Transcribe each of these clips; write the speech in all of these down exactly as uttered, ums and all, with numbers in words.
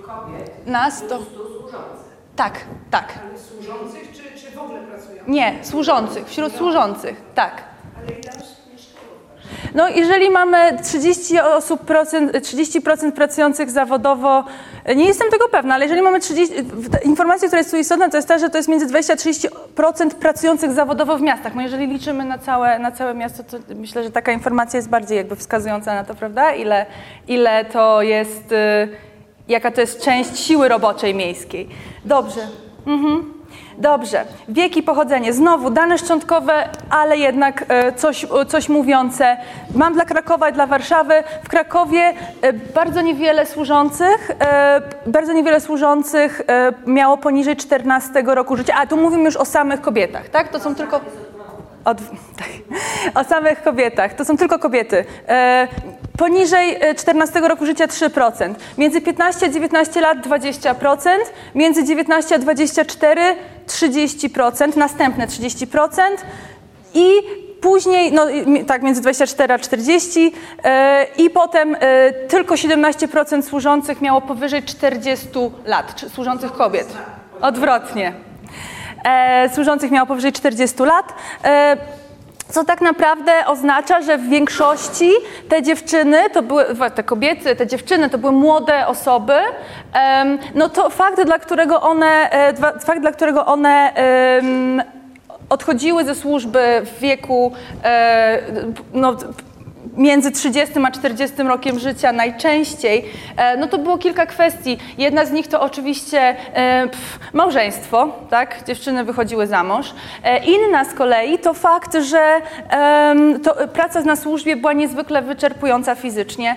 kobiet na sto... służących. Tak, tak. Ale służących czy, czy w ogóle pracujących? Nie, służących, wśród służących, tak. Ale ile mieszkają? No jeżeli mamy trzydzieści osób procent, trzydzieści procent pracujących zawodowo, nie jestem tego pewna, ale jeżeli mamy trzydzieści, informacja, która jest tu istotna, to jest ta, że to jest między dwadzieścia a trzydzieści procent pracujących zawodowo w miastach. No jeżeli liczymy na całe, na całe miasto, to myślę, że taka informacja jest bardziej jakby wskazująca na to, prawda? Ile, ile to jest, jaka to jest część siły roboczej miejskiej. Dobrze. Mhm. Dobrze, wiek i pochodzenie. Znowu dane szczątkowe, ale jednak e, coś, coś mówiące. Mam dla Krakowa i dla Warszawy. W Krakowie e, bardzo niewiele służących, e, bardzo niewiele służących e, miało poniżej czternastego roku życia. A tu mówimy już o samych kobietach, tak? To są tylko... Od, tak, o samych kobietach. To są tylko kobiety. E, poniżej czternastego roku życia trzy procent. Między piętnaście a dziewiętnaście lat dwadzieścia procent. Między dziewiętnaście a dwadzieścia cztery trzydzieści procent. Następne trzydzieści procent. I później, no tak, między dwadzieścia cztery a czterdzieści. E, I potem e, tylko siedemnaście procent służących miało powyżej czterdziestu lat. Czy, służących kobiet. Odwrotnie. E, służących miało powyżej czterdziestu lat, e, co tak naprawdę oznacza, że w większości te dziewczyny, to były, te kobiety, te dziewczyny to były młode osoby, e, no to fakt, dla którego one, e, fakt, dla którego one e, odchodziły ze służby w wieku e, no, między trzydziestym a czterdziestym rokiem życia najczęściej, no to było kilka kwestii. Jedna z nich to oczywiście pff, małżeństwo, tak? Dziewczyny wychodziły za mąż. Inna z kolei to fakt, że to praca na służbie była niezwykle wyczerpująca fizycznie.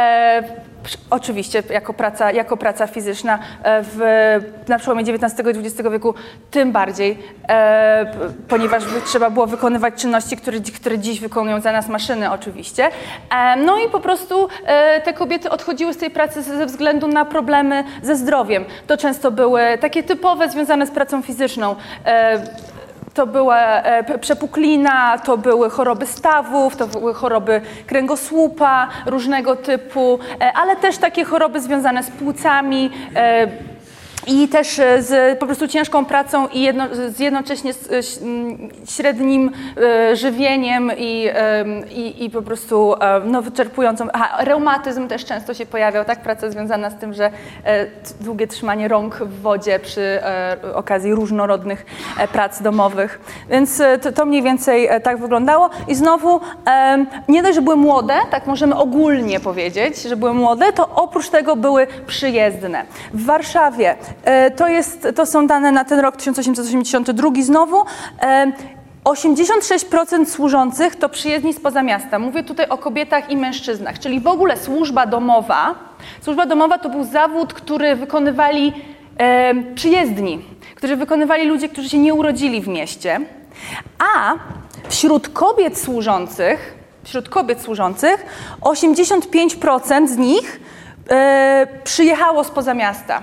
Oczywiście jako praca, jako praca fizyczna w, na przełomie dziewiętnastego i dwudziestego wieku tym bardziej, e, ponieważ trzeba było wykonywać czynności, które, które dziś wykonują za nas maszyny oczywiście. E, no i po prostu e, te kobiety odchodziły z tej pracy ze względu na problemy ze zdrowiem. To często były takie typowe związane z pracą fizyczną. E, To była przepuklina, to były choroby stawów, to były choroby kręgosłupa różnego typu, ale też takie choroby związane z płucami i też z po prostu ciężką pracą i jedno, z jednocześnie z średnim żywieniem i, i, i po prostu no, wyczerpującą. Aha, reumatyzm też często się pojawiał, tak? Praca związana z tym, że długie trzymanie rąk w wodzie przy okazji różnorodnych prac domowych. Więc to, to mniej więcej tak wyglądało. I znowu nie dość, że były młode, tak możemy ogólnie powiedzieć, że były młode, to oprócz tego były przyjezdne. W Warszawie To, jest, to są dane na ten rok tysiąc osiemset osiemdziesiąty drugi znowu. osiemdziesiąt sześć procent służących to przyjezdni spoza miasta. Mówię tutaj o kobietach i mężczyznach, czyli w ogóle służba domowa. Służba domowa to był zawód, który wykonywali e, przyjezdni, którzy wykonywali ludzie, którzy się nie urodzili w mieście. A wśród kobiet służących, wśród kobiet służących osiemdziesiąt pięć procent z nich e, przyjechało spoza miasta.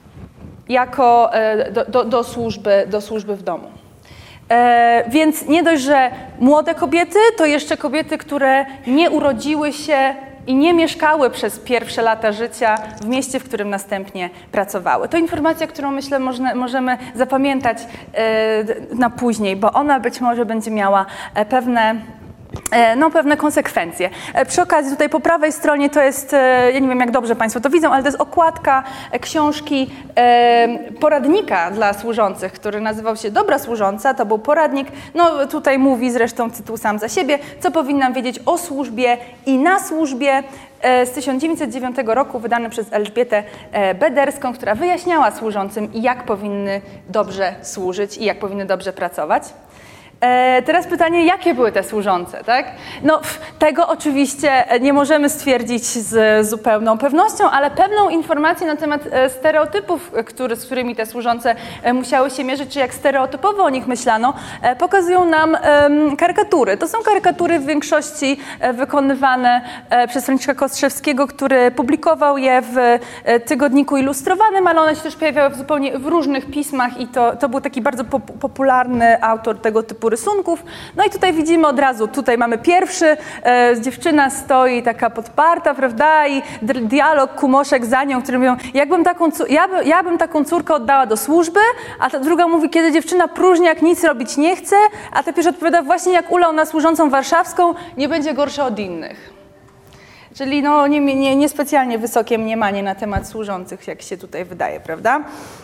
Jako do, do, do, służby, do służby w domu. E, więc nie dość, że młode kobiety, to jeszcze kobiety, które nie urodziły się i nie mieszkały przez pierwsze lata życia w mieście, w którym następnie pracowały. To informacja, którą myślę można, możemy zapamiętać e, na później, bo ona być może będzie miała pewne No, pewne konsekwencje. Przy okazji tutaj po prawej stronie to jest, ja nie wiem jak dobrze Państwo to widzą, ale to jest okładka książki poradnika dla służących, który nazywał się Dobra służąca. To był poradnik, no tutaj mówi zresztą tytuł sam za siebie, co powinnam wiedzieć o służbie i na służbie, z tysiąc dziewięćset dziewiątego roku, wydany przez Elżbietę Bederską, która wyjaśniała służącym, jak powinny dobrze służyć i jak powinny dobrze pracować. E, teraz pytanie, jakie były te służące, tak? No, tego oczywiście nie możemy stwierdzić z zupełną pewnością, ale pewną informację na temat stereotypów, który, z którymi te służące musiały się mierzyć, czy jak stereotypowo o nich myślano, e, pokazują nam e, karykatury. To są karykatury w większości wykonywane e, przez Franciszka Kostrzewskiego, który publikował je w e, tygodniku Ilustrowanym, ale one się też pojawiały w zupełnie w różnych pismach i to, to był taki bardzo pop- popularny autor tego typu typu rysunków. No i tutaj widzimy od razu, tutaj mamy pierwszy, e, dziewczyna stoi taka podparta, prawda, i dialog kumoszek za nią, który mówią, jakbym taką, ja, by, ja bym taką córkę oddała do służby, a ta druga mówi, kiedy dziewczyna próżniak nic robić nie chce, a ta pierwsza odpowiada, właśnie jak ulał na służącą warszawską, nie będzie gorsza od innych. Czyli no, nie, nie, niespecjalnie wysokie mniemanie na temat służących, jak się tutaj wydaje, prawda?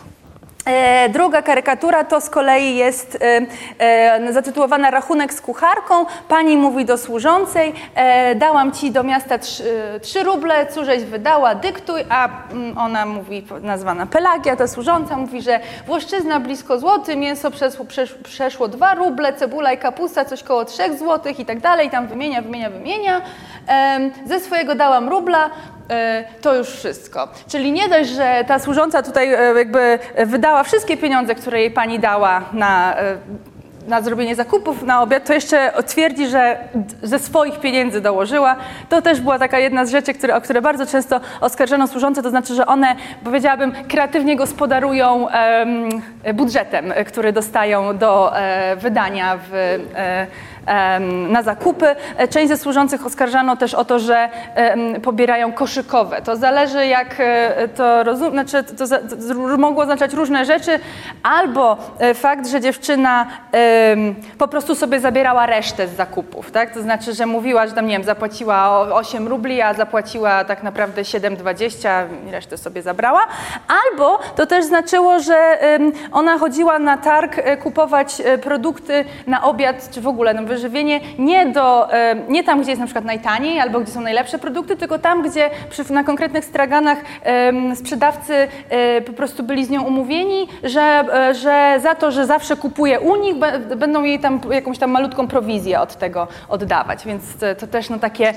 E, druga karykatura to z kolei jest e, e, zatytułowana Rachunek z kucharką. Pani mówi do służącej, e, dałam ci do miasta trzy ruble, cóżeś wydała, dyktuj, a mm, ona mówi, nazwana Pelagia, ta służąca mówi, że włoszczyzna blisko złoty, mięso przeszło, przeszło dwa ruble, cebula i kapusta coś koło trzech złotych i tak dalej, tam wymienia, wymienia, wymienia. E, ze swojego dałam rubla, to już wszystko. Czyli nie dość, że ta służąca tutaj jakby wydała wszystkie pieniądze, które jej pani dała na, na zrobienie zakupów na obiad, to jeszcze twierdzi, że ze swoich pieniędzy dołożyła. To też była taka jedna z rzeczy, które, o które bardzo często oskarżano służące, to znaczy, że one, powiedziałabym, kreatywnie gospodarują um, budżetem, który dostają do e, wydania w e, na zakupy. Część ze służących oskarżano też o to, że pobierają koszykowe. To zależy, jak to rozumiem, znaczy to, to, to mogło oznaczać różne rzeczy, albo fakt, że dziewczyna po prostu sobie zabierała resztę z zakupów, tak? To znaczy, że mówiła, że tam, nie wiem, zapłaciła osiem rubli, a zapłaciła tak naprawdę siedem dwadzieścia i resztę sobie zabrała. Albo to też znaczyło, że ona chodziła na targ kupować produkty na obiad, czy w ogóle no, wyżywienie nie, do, nie tam, gdzie jest na przykład najtaniej albo gdzie są najlepsze produkty, tylko tam, gdzie przy, na konkretnych straganach sprzedawcy po prostu byli z nią umówieni, że, że za to, że zawsze kupuje u nich, będą jej tam jakąś tam malutką prowizję od tego oddawać. Więc to też no takie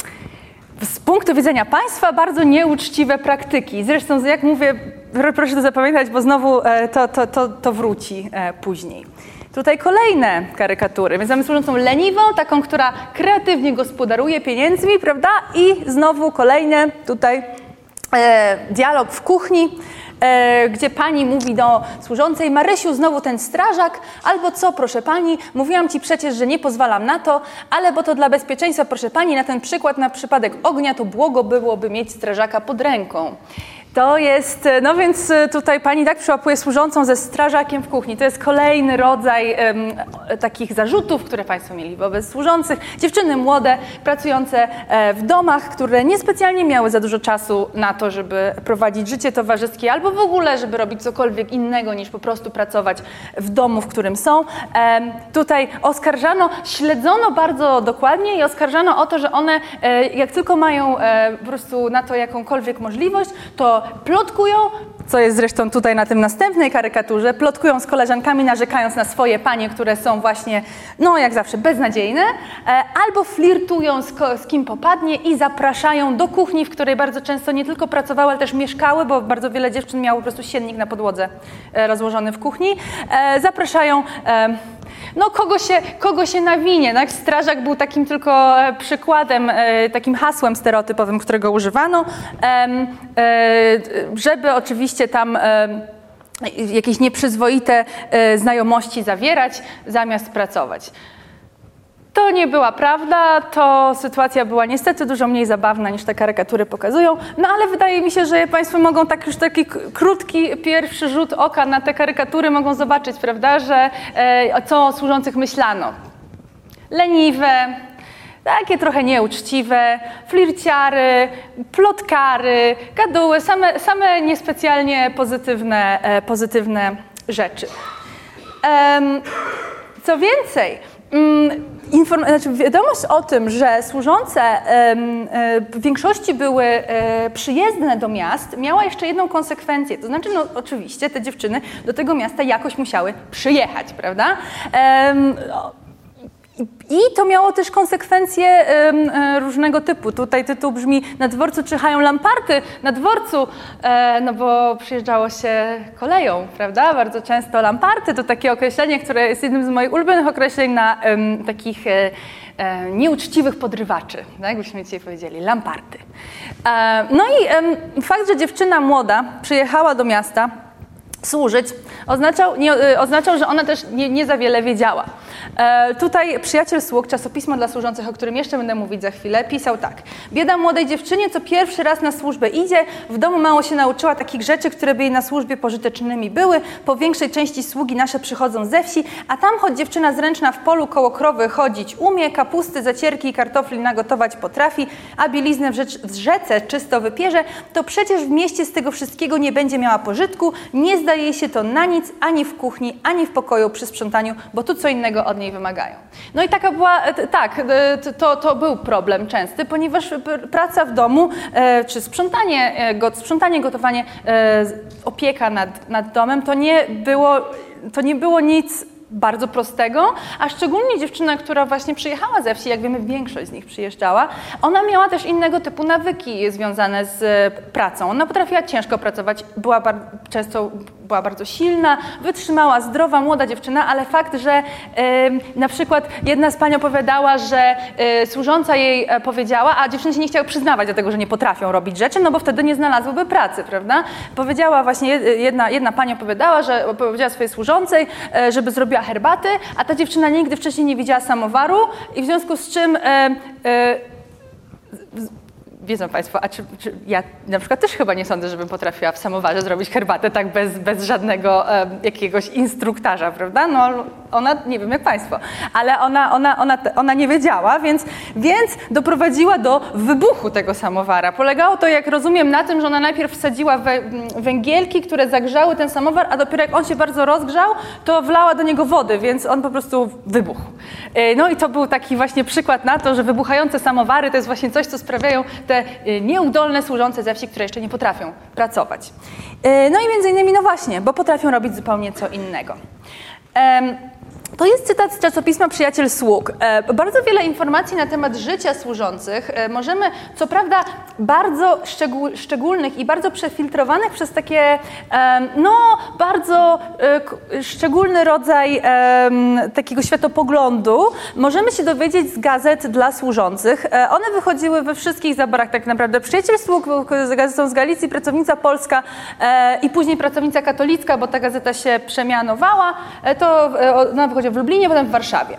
z punktu widzenia państwa bardzo nieuczciwe praktyki. Zresztą, jak mówię, proszę to zapamiętać, bo znowu to, to, to, to wróci później. Tutaj kolejne karykatury, więc mamy służącą leniwą, taką, która kreatywnie gospodaruje pieniędzmi, prawda? I znowu kolejne tutaj e, dialog w kuchni, e, gdzie pani mówi do służącej, Marysiu, znowu ten strażak, albo co, proszę pani, mówiłam ci przecież, że nie pozwalam na to, ale bo to dla bezpieczeństwa, proszę pani, na ten przykład, na przypadek ognia, to błogo byłoby mieć strażaka pod ręką. To jest, no więc tutaj pani tak przyłapuje służącą ze strażakiem w kuchni. To jest kolejny rodzaj um, takich zarzutów, które państwo mieli wobec służących. Dziewczyny młode, pracujące e, w domach, które niespecjalnie miały za dużo czasu na to, żeby prowadzić życie towarzyskie albo w ogóle, żeby robić cokolwiek innego niż po prostu pracować w domu, w którym są. E, tutaj oskarżano, śledzono bardzo dokładnie i oskarżano o to, że one e, jak tylko mają e, po prostu na to jakąkolwiek możliwość, to plotkują, co jest zresztą tutaj na tym następnej karykaturze, plotkują z koleżankami, narzekając na swoje panie, które są właśnie, no jak zawsze, beznadziejne, albo flirtują z, z kim popadnie i zapraszają do kuchni, w której bardzo często nie tylko pracowały, ale też mieszkały, bo bardzo wiele dziewczyn miało po prostu siennik na podłodze rozłożony w kuchni. Zapraszają no kogo się, kogo się nawinie, tak? Strażak był takim tylko przykładem, takim hasłem stereotypowym, którego używano, żeby oczywiście tam jakieś nieprzyzwoite znajomości zawierać, zamiast pracować. To nie była prawda, to sytuacja była niestety dużo mniej zabawna niż te karykatury pokazują, no ale wydaje mi się, że państwo mogą tak już taki krótki pierwszy rzut oka na te karykatury mogą zobaczyć, prawda, że e, co o służących myślano. Leniwe, takie trochę nieuczciwe, flirciary, plotkary, gaduły, same, same niespecjalnie pozytywne, e, pozytywne rzeczy. Um, co więcej, Inform- znaczy wiadomość o tym, że służące w większości były przyjezdne do miast, miała jeszcze jedną konsekwencję. To znaczy, no oczywiście te dziewczyny do tego miasta jakoś musiały przyjechać, prawda? I to miało też konsekwencje różnego typu. Tutaj tytuł brzmi: na dworcu czyhają lamparty. Na dworcu, no bo przyjeżdżało się koleją, prawda? Bardzo często lamparty to takie określenie, które jest jednym z moich ulubionych określeń na um, takich e, e, nieuczciwych podrywaczy, tak jakbyśmy dzisiaj powiedzieli, lamparty. E, no i e, fakt, że dziewczyna młoda przyjechała do miasta, służyć, oznaczał, nie, oznaczał, że ona też nie, nie za wiele wiedziała. E, tutaj przyjaciel sług, czasopismo dla służących, o którym jeszcze będę mówić za chwilę, pisał tak. Bieda młodej dziewczynie, co pierwszy raz na służbę idzie, w domu mało się nauczyła takich rzeczy, które by jej na służbie pożytecznymi były. Po większej części sługi nasze przychodzą ze wsi, a tam choć dziewczyna zręczna w polu koło krowy chodzić umie, kapusty, zacierki i kartofli nagotować potrafi, a bieliznę w, rzecz, w rzece czysto wypierze, to przecież w mieście z tego wszystkiego nie będzie miała pożytku, nie zda jej się to na nic, ani w kuchni, ani w pokoju przy sprzątaniu, bo tu co innego od niej wymagają. No i taka była, tak, to, to był problem częsty, ponieważ praca w domu, czy sprzątanie, sprzątanie gotowanie, opieka nad, nad domem, to nie było, to nie było nic bardzo prostego, a szczególnie dziewczyna, która właśnie przyjechała ze wsi, jak wiemy, większość z nich przyjeżdżała, ona miała też innego typu nawyki związane z pracą. Ona potrafiła ciężko pracować, była bar- często była bardzo silna, wytrzymała, zdrowa, młoda dziewczyna, ale fakt, że e, na przykład jedna z pań opowiadała, że e, służąca jej e, powiedziała, a dziewczyny się nie chciały przyznawać do tego, że nie potrafią robić rzeczy, no bo wtedy nie znalazłyby pracy, prawda? Powiedziała właśnie, jedna, jedna pani opowiadała, że powiedziała swojej służącej, e, żeby zrobiła herbaty, a ta dziewczyna nigdy wcześniej nie widziała samowaru i w związku z czym e, e, wiedzą Państwo, a czy, czy ja na przykład też chyba nie sądzę, żebym potrafiła w samowarze zrobić herbatę tak bez, bez żadnego e, jakiegoś instruktarza, prawda? No ona, nie wiem jak Państwo, ale ona, ona, ona, ona nie wiedziała, więc, więc doprowadziła do wybuchu tego samowara. Polegało to, jak rozumiem, na tym, że ona najpierw wsadziła we, węgielki, które zagrzały ten samowar, a dopiero jak on się bardzo rozgrzał, to wlała do niego wody, więc on po prostu wybuchł. E, no i to był taki właśnie przykład na to, że wybuchające samowary to jest właśnie coś, co sprawiają te nieudolne służące ze wsi, które jeszcze nie potrafią pracować. No i między innymi, no właśnie, bo potrafią robić zupełnie co innego. To jest cytat z czasopisma Przyjaciel Sług. Bardzo wiele informacji na temat życia służących możemy, co prawda, bardzo szczegół, szczególnych i bardzo przefiltrowanych przez takie, no, bardzo szczególny rodzaj takiego światopoglądu, możemy się dowiedzieć z gazet dla służących. One wychodziły we wszystkich zaborach tak naprawdę. Przyjaciel Sług z gazetą z Galicji, Pracownica Polska i później Pracownica Katolicka, bo ta gazeta się przemianowała. To ona wychodziła w Lublinie, potem w Warszawie.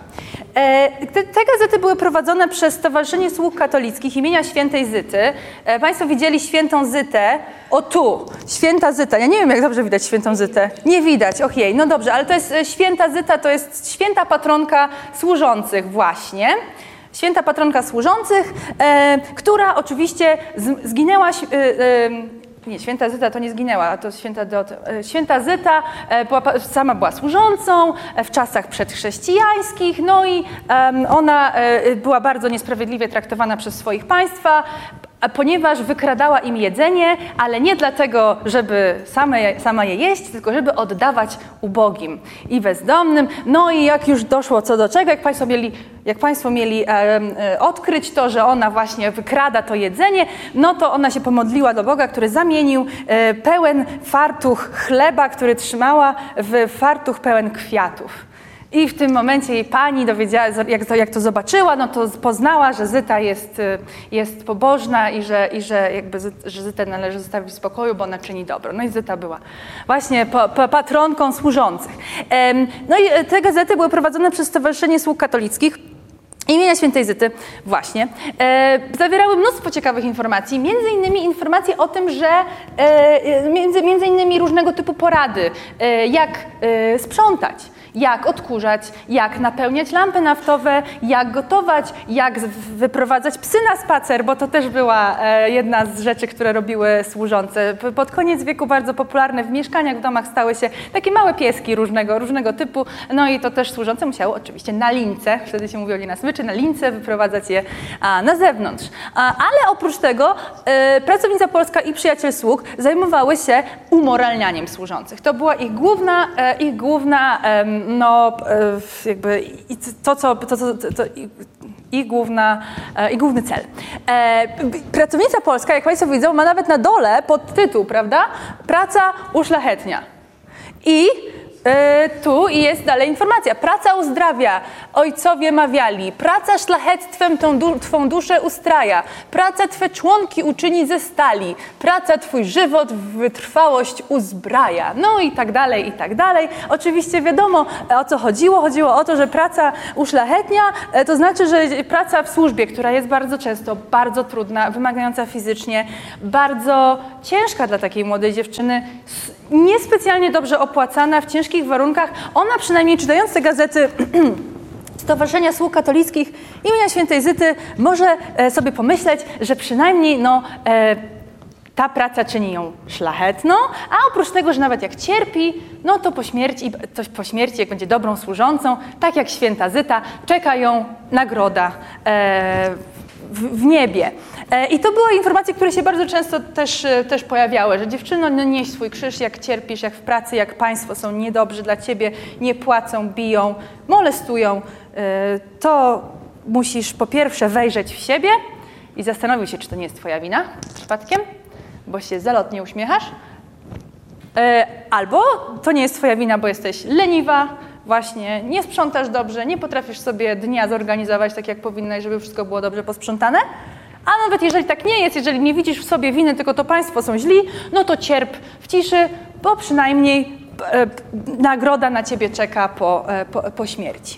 Te, te gazety były prowadzone przez Stowarzyszenie Sług Katolickich imienia Świętej Zyty. Państwo widzieli Świętą Zytę. O tu, Święta Zyta. Ja nie wiem, jak dobrze widać Świętą Zytę. Nie widać, ojej, no dobrze, ale to jest Święta Zyta, to jest święta patronka służących właśnie. Święta patronka służących, e, która oczywiście z, zginęła... E, e, Nie, Święta Zyta to nie zginęła, to Święta Deota. Święta Zyta była, sama była służącą w czasach przedchrześcijańskich, no i um, ona była bardzo niesprawiedliwie traktowana przez swoich państwa, ponieważ wykradała im jedzenie, ale nie dlatego, żeby same, sama je jeść, tylko żeby oddawać ubogim i bezdomnym. No i jak już doszło co do czego, jak Państwo mieli, jak państwo mieli e, e, odkryć to, że ona właśnie wykrada to jedzenie, no to ona się pomodliła do Boga, który zamienił e, pełen fartuch chleba, który trzymała, w fartuch pełen kwiatów. I w tym momencie jej pani dowiedziała, jak to, jak to zobaczyła, no to poznała, że Zyta jest, jest pobożna i że, i że, jakby, że Zytę należy zostawić w spokoju, bo ona czyni dobro. No i Zyta była właśnie po, po patronką służących. No i te gazety były prowadzone przez Stowarzyszenie Sług Katolickich imienia Świętej Zyty, właśnie, e, zawierały mnóstwo ciekawych informacji, między innymi informacje o tym, że e, między, między innymi różnego typu porady, e, jak e, sprzątać, jak odkurzać, jak napełniać lampy naftowe, jak gotować, jak wyprowadzać psy na spacer, bo to też była e, jedna z rzeczy, które robiły służące. Pod koniec wieku bardzo popularne w mieszkaniach, w domach stały się takie małe pieski różnego, różnego typu, no i to też służące musiały oczywiście na lince, wtedy się mówiło na smyczy, na lince wyprowadzać je a, na zewnątrz. A, ale oprócz tego e, Pracownica Polska i Przyjaciel Sług zajmowały się umoralnianiem służących. To była ich główna, e, ich główna e, no jakby to, co, to, to, to, to ich, główna, ich główny cel. E, Pracownica Polska, jak Państwo widzą, ma nawet na dole podtytuł, prawda? Praca uszlachetnia. I E, tu i jest dalej informacja. Praca uzdrawia, ojcowie mawiali. Praca szlachetstwem tą du twą duszę ustraja. Praca twe członki uczyni ze stali. Praca twój żywot w wytrwałość uzbraja. No i tak dalej, i tak dalej. Oczywiście wiadomo, o co chodziło. Chodziło o to, że praca uszlachetnia, e, to znaczy, że praca w służbie, która jest bardzo często bardzo trudna, wymagająca fizycznie, bardzo ciężka dla takiej młodej dziewczyny, niespecjalnie dobrze opłacana, w ciężkich warunkach. Ona przynajmniej czytając te gazety Stowarzyszenia Sług Katolickich imienia Świętej Zyty może sobie pomyśleć, że przynajmniej no, e, ta praca czyni ją szlachetną, a oprócz tego, że nawet jak cierpi, no to po śmierci, to po śmierci jak będzie dobrą służącą, tak jak Święta Zyta, czeka ją nagroda e, w, w niebie. I to były informacje, które się bardzo często też, też pojawiały, że dziewczyno, no nieś swój krzyż, jak cierpisz, jak w pracy, jak państwo są niedobrzy dla ciebie, nie płacą, biją, molestują, to musisz po pierwsze wejrzeć w siebie i zastanowić się, czy to nie jest twoja wina przypadkiem, bo się zalotnie uśmiechasz, albo to nie jest twoja wina, bo jesteś leniwa, właśnie nie sprzątasz dobrze, nie potrafisz sobie dnia zorganizować tak, jak powinnaś, żeby wszystko było dobrze posprzątane. A nawet jeżeli tak nie jest, jeżeli nie widzisz w sobie winy, tylko to państwo są źli, no to cierp w ciszy, bo przynajmniej e, nagroda na ciebie czeka po, e, po, po śmierci.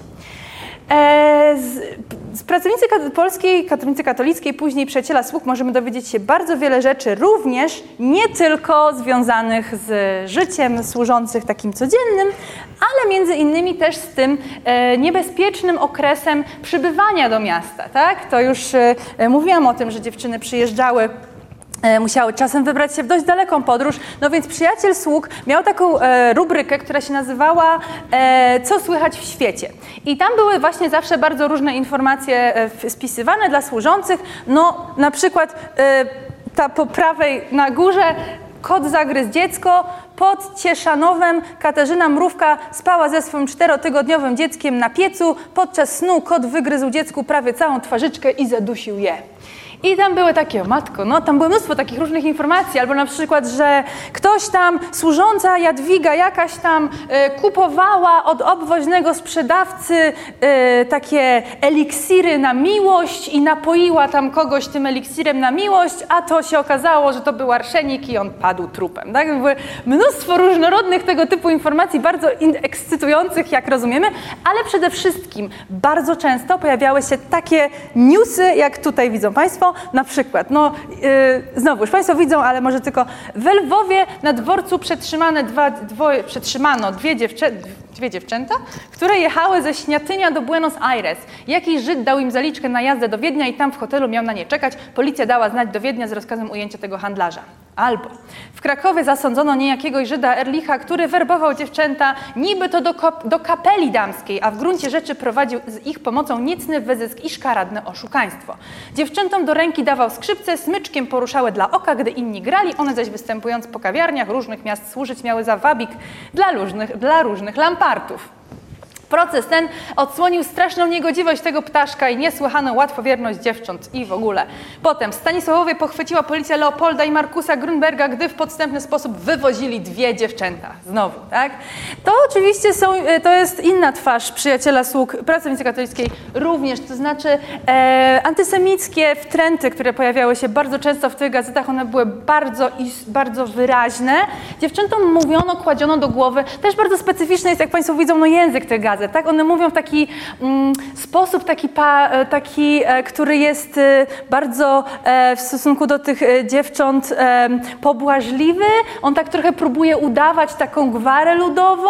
E, z, z pracownicy polskiej, katolicy katolickiej, później Przyjaciela Sług możemy dowiedzieć się bardzo wiele rzeczy, również nie tylko związanych z życiem służących takim codziennym, ale między innymi też z tym e, niebezpiecznym okresem przybywania do miasta. Tak? To już e, mówiłam o tym, że dziewczyny przyjeżdżały, musiały czasem wybrać się w dość daleką podróż, no więc Przyjaciel Sług miał taką e, rubrykę, która się nazywała e, Co słychać w świecie. I tam były właśnie zawsze bardzo różne informacje e, spisywane dla służących, no na przykład e, ta po prawej na górze kot zagryzł dziecko, pod Cieszanowem Katarzyna Mrówka spała ze swoim czterotygodniowym dzieckiem na piecu, podczas snu kot wygryzł dziecku prawie całą twarzyczkę i zadusił je. I tam były takie, o matko, no tam było mnóstwo takich różnych informacji, albo na przykład, że ktoś tam, służąca Jadwiga jakaś tam e, kupowała od obwoźnego sprzedawcy e, takie eliksiry na miłość i napoiła tam kogoś tym eliksirem na miłość, a to się okazało, że to był arszenik i on padł trupem. Tak? Były mnóstwo różnorodnych tego typu informacji, bardzo ekscytujących, jak rozumiemy, ale przede wszystkim bardzo często pojawiały się takie newsy, jak tutaj widzą Państwo, na przykład, no yy, znowu, już Państwo widzą, ale może tylko w Lwowie na dworcu przetrzymane dwa, dwoje, przetrzymano dwie, dziewczę, dwie dziewczęta, które jechały ze Śniatynia do Buenos Aires. Jakiś Żyd dał im zaliczkę na jazdę do Wiednia i tam w hotelu miał na nie czekać. Policja dała znać do Wiednia z rozkazem ujęcia tego handlarza. Albo w Krakowie zasądzono niejakiego Żyda Erlicha, który werbował dziewczęta niby to do, do kapeli damskiej, a w gruncie rzeczy prowadził z ich pomocą niecny wyzysk i szkaradne oszukaństwo. Dziewczętom do ręki dawał skrzypce, smyczkiem poruszały dla oka, gdy inni grali, one zaś występując po kawiarniach różnych miast służyć miały za wabik dla różnych, dla różnych lampartów. Proces ten odsłonił straszną niegodziwość tego ptaszka i niesłychaną łatwowierność dziewcząt i w ogóle. Potem w Stanisławowie pochwyciła policja Leopolda i Markusa Grunberga, gdy w podstępny sposób wywozili dwie dziewczęta. Znowu, tak? To oczywiście są, to jest inna twarz Przyjaciela Sług Pracownicy Katolickiej również, to znaczy e, antysemickie wtręty, które pojawiały się bardzo często w tych gazetach, one były bardzo, bardzo wyraźne. Dziewczętom mówiono, kładziono do głowy, też bardzo specyficzny jest, jak Państwo widzą, no język tych gazet. Tak? One mówią w taki mm, sposób, taki, pa, taki e, który jest e, bardzo e, w stosunku do tych e, dziewcząt e, pobłażliwy. On tak trochę próbuje udawać taką gwarę ludową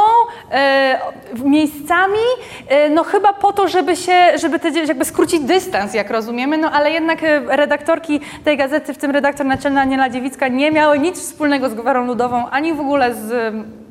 e, miejscami, e, no chyba po to, żeby się, żeby te, jakby skrócić dystans, jak rozumiemy, no ale jednak redaktorki tej gazety, w tym redaktor naczelna Aniela Dziewicka, nie miały nic wspólnego z gwarą ludową, ani w ogóle z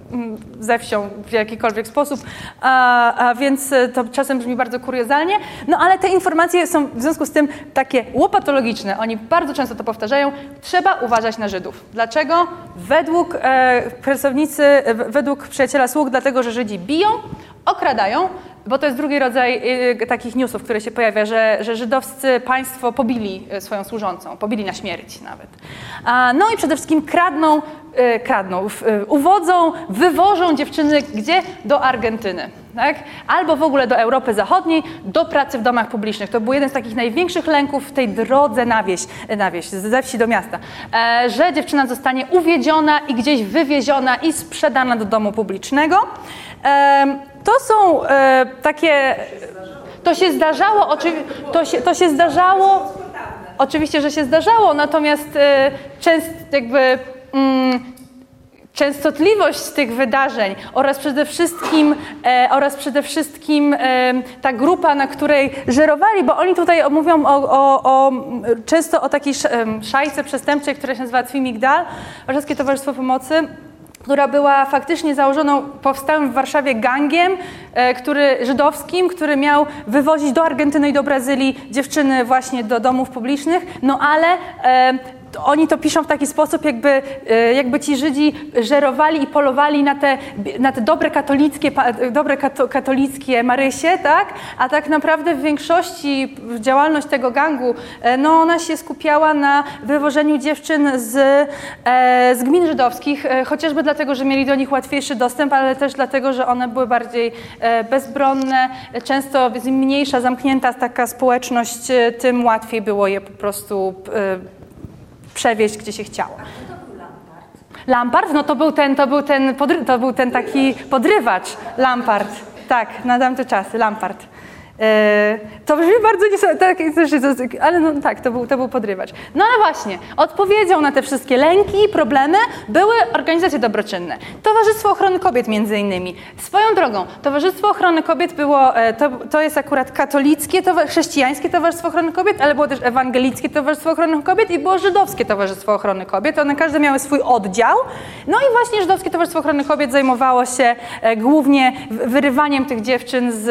ze wsią w jakikolwiek sposób, a, a więc to czasem brzmi bardzo kuriozalnie, no ale te informacje są w związku z tym takie łopatologiczne, oni bardzo często to powtarzają, trzeba uważać na Żydów. Dlaczego? Według e, pracownicy, według Przyjaciela Sług, dlatego, że Żydzi biją, okradają, bo to jest drugi rodzaj y, takich newsów, które się pojawia, że, że żydowscy państwo pobili y, swoją służącą, pobili na śmierć nawet. A, no i przede wszystkim kradną, y, kradną, y, uwodzą, wywożą dziewczyny gdzie? Do Argentyny. Tak? Albo w ogóle do Europy Zachodniej, do pracy w domach publicznych. To był jeden z takich największych lęków w tej drodze na wieś, na wieś ze wsi do miasta, e, że dziewczyna zostanie uwiedziona i gdzieś wywieziona i sprzedana do domu publicznego. E, to są e, takie... To się zdarzało, oczywi- to, się, to się zdarzało, oczywiście, że się zdarzało, natomiast e, często jakby... Mm, Częstotliwość tych wydarzeń oraz przede wszystkim, e, oraz przede wszystkim e, ta grupa, na której żerowali, bo oni tutaj mówią o, o, o, często o takiej szajce przestępczej, która się nazywa Twi Migdal, Warszawskie Towarzystwo Pomocy, która była faktycznie założoną powstałym w Warszawie gangiem, e, który, żydowskim, który miał wywozić do Argentyny i do Brazylii dziewczyny właśnie do domów publicznych, no ale e, oni to piszą w taki sposób, jakby, jakby ci Żydzi żerowali i polowali na te, na te dobre katolickie, dobre katolickie Marysie, tak? A tak naprawdę w większości działalność tego gangu, no ona się skupiała na wywożeniu dziewczyn z, z gmin żydowskich, chociażby dlatego, że mieli do nich łatwiejszy dostęp, ale też dlatego, że one były bardziej bezbronne, często mniejsza, zamknięta taka społeczność, tym łatwiej było je po prostu przewieźć, gdzie się chciało. A kto to był Lampart? Lampart? No to był ten, to był ten, podry- to był ten taki podrywacz. Lampart. Tak, na tamte czasy. Lampart. Yy, to brzmi bardzo niesamowite, tak, ale no, tak, to był, to był podrywacz. No ale właśnie, odpowiedzią na te wszystkie lęki i problemy były organizacje dobroczynne. Towarzystwo Ochrony Kobiet między innymi. Swoją drogą, Towarzystwo Ochrony Kobiet było, to, to jest akurat katolickie, towa- chrześcijańskie Towarzystwo Ochrony Kobiet, ale było też ewangelickie Towarzystwo Ochrony Kobiet i było żydowskie Towarzystwo Ochrony Kobiet. One każde miały swój oddział. No i właśnie żydowskie Towarzystwo Ochrony Kobiet zajmowało się e, głównie wyrywaniem tych dziewczyn z,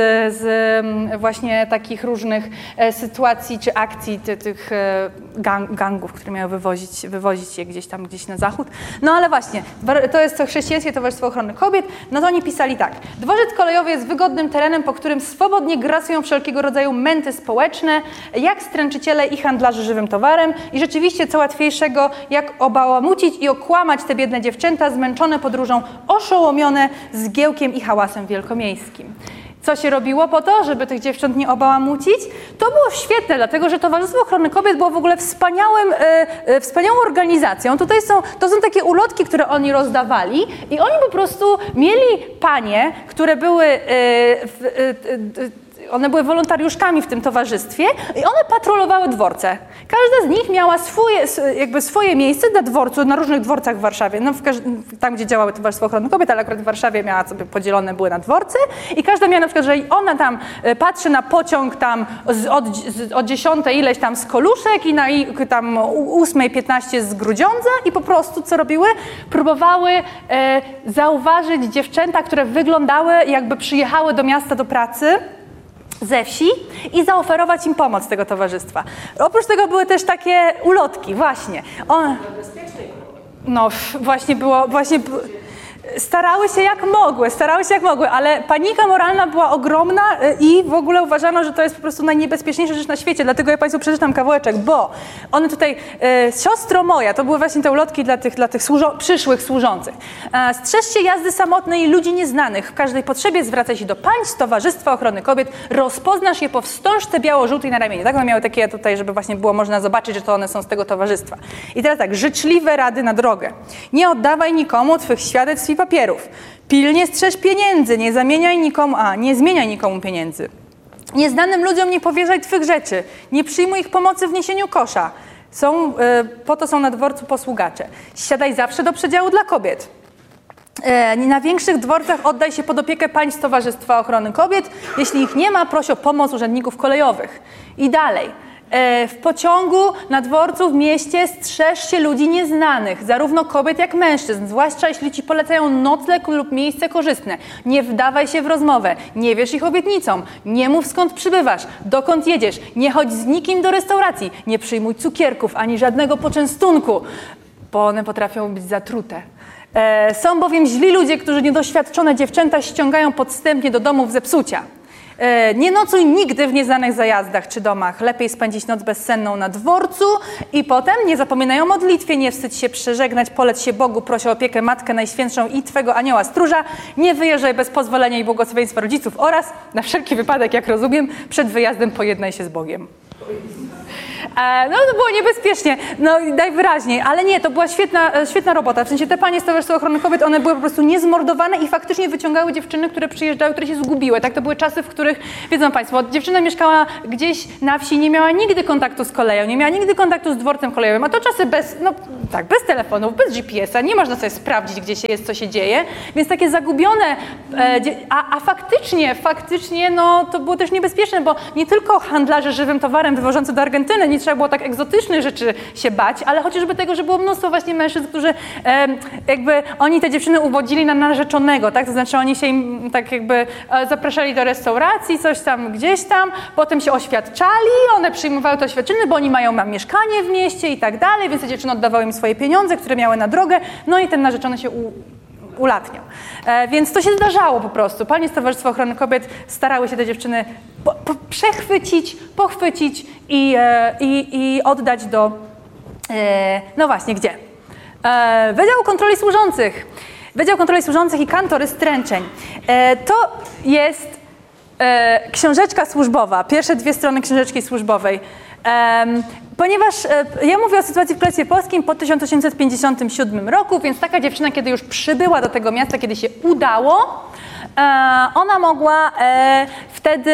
z właśnie takich różnych e, sytuacji czy akcji ty, tych e, gang, gangów, które miały wywozić, wywozić je gdzieś tam, gdzieś na zachód. No ale właśnie, to jest to chrześcijańskie Towarzystwo Ochrony Kobiet, no to oni pisali tak. Dworzec kolejowy jest wygodnym terenem, po którym swobodnie grasują wszelkiego rodzaju męty społeczne, jak stręczyciele i handlarze żywym towarem i rzeczywiście co łatwiejszego, jak obałamucić i okłamać te biedne dziewczęta zmęczone podróżą, oszołomione zgiełkiem i hałasem wielkomiejskim. Co się robiło po to, żeby tych dziewcząt nie obałamucić? To było świetne, dlatego że Towarzystwo Ochrony Kobiet było w ogóle wspaniałym, e, e, wspaniałą organizacją. Tutaj są, to są takie ulotki, które oni rozdawali i oni po prostu mieli panie, które były e, w, e, e, one były wolontariuszkami w tym towarzystwie i one patrolowały dworce. Każda z nich miała swoje, jakby swoje miejsce na dworcu, na różnych dworcach w Warszawie. No w każdym, tam, gdzie działały Towarzystwo Ochrony Kobiet, ale akurat w Warszawie miała sobie podzielone były na dworce i każda miała na przykład, że ona tam patrzy na pociąg tam z, od, z, od dziesiątej ileś tam z Koluszek i na tam ósmej piętnaście z Grudziądza i po prostu co robiły? Próbowały e, zauważyć dziewczęta, które wyglądały jakby przyjechały do miasta do pracy ze wsi i zaoferować im pomoc tego towarzystwa. Oprócz tego były też takie ulotki, właśnie. On, no właśnie było, właśnie starały się jak mogły, starały się jak mogły, ale panika moralna była ogromna i w ogóle uważano, że to jest po prostu najniebezpieczniejsza rzecz na świecie, dlatego ja Państwu przeczytam kawałeczek, bo one tutaj, e, siostro moja, to były właśnie te ulotki dla tych, dla tych służo- przyszłych służących. E, strzeżcie jazdy samotnej i ludzi nieznanych. W każdej potrzebie zwracaj się do państw Towarzystwa Ochrony Kobiet, rozpoznasz je po wstążce biało-żółtej na ramieniu. Tak, one miały takie tutaj, żeby właśnie było można zobaczyć, że to one są z tego towarzystwa. I teraz tak, życzliwe rady na drogę. Nie oddawaj nikomu twych świadectw i papierów. Pilnie strzeż pieniędzy, nie zamieniaj nikomu, a nie zmieniaj nikomu pieniędzy. Nieznanym ludziom nie powierzaj twych rzeczy, nie przyjmuj ich pomocy w niesieniu kosza. Są, y, po to są na dworcu posługacze. Siadaj zawsze do przedziału dla kobiet. E, na większych dworcach oddaj się pod opiekę państw Towarzystwa Ochrony Kobiet. Jeśli ich nie ma, proś o pomoc urzędników kolejowych. I dalej. W pociągu, na dworcu, w mieście strzeż się ludzi nieznanych, zarówno kobiet jak mężczyzn, zwłaszcza jeśli ci polecają nocleg lub miejsce korzystne. Nie wdawaj się w rozmowę, nie wierz ich obietnicom, nie mów skąd przybywasz, dokąd jedziesz, nie chodź z nikim do restauracji, nie przyjmuj cukierków ani żadnego poczęstunku, bo one potrafią być zatrute. E, są bowiem źli ludzie, którzy niedoświadczone dziewczęta ściągają podstępnie do domów zepsucia. E, nie nocuj nigdy w nieznanych zajazdach czy domach. Lepiej spędzić noc bezsenną na dworcu i potem nie zapominaj o modlitwie, nie wstydź się przeżegnać, poleć się Bogu, proś o opiekę Matkę Najświętszą i Twego anioła stróża. Nie wyjeżdżaj bez pozwolenia i błogosławieństwa rodziców oraz, na wszelki wypadek, jak rozumiem, przed wyjazdem pojednaj się z Bogiem. E, no to było niebezpiecznie, no najwyraźniej, ale nie, to była świetna, świetna robota. W sensie te panie z Towarzystwa Ochrony Kobiet, one były po prostu niezmordowane i faktycznie wyciągały dziewczyny, które przyjeżdżały, które się zgubiły. Tak, to były czasy, w których, wiedzą Państwo, dziewczyna mieszkała gdzieś na wsi, nie miała nigdy kontaktu z koleją, nie miała nigdy kontaktu z dworcem kolejowym, a to czasy bez, no tak, bez telefonów, bez G P S a, nie można sobie sprawdzić, gdzie się jest, co się dzieje, więc takie zagubione, e, a, a faktycznie, faktycznie, no to było też niebezpieczne, bo nie tylko handlarze żywym towarem wywożący do Argentyny, nie trzeba było tak egzotycznych rzeczy się bać, ale chociażby tego, że było mnóstwo właśnie mężczyzn, którzy e, jakby, oni te dziewczyny uwodzili na narzeczonego, tak, to znaczy oni się im tak jakby e, zapraszali do restauracji, coś tam, gdzieś tam, potem się oświadczali, one przyjmowały te oświadczyny, bo oni mają tam mieszkanie w mieście i tak dalej, więc te dziewczyny oddawały im swoje pieniądze, które miały na drogę, no i ten narzeczony się u, ulatniał. E, więc to się zdarzało po prostu. Panie z Towarzystwa Ochrony Kobiet starały się te dziewczyny po, po, przechwycić, pochwycić i, e, i, i oddać do, e, no właśnie, gdzie? E, Wydziału Kontroli Służących. Wydział Kontroli Służących i kantory stręczeń. E, to jest e, książeczka służbowa, pierwsze dwie strony książeczki służbowej. Um, ponieważ e, ja mówię o sytuacji w Królestwie Polskim po tysiąc osiemset pięćdziesiątym siódmym roku, więc taka dziewczyna, kiedy już przybyła do tego miasta, kiedy się udało, e, ona mogła e, wtedy,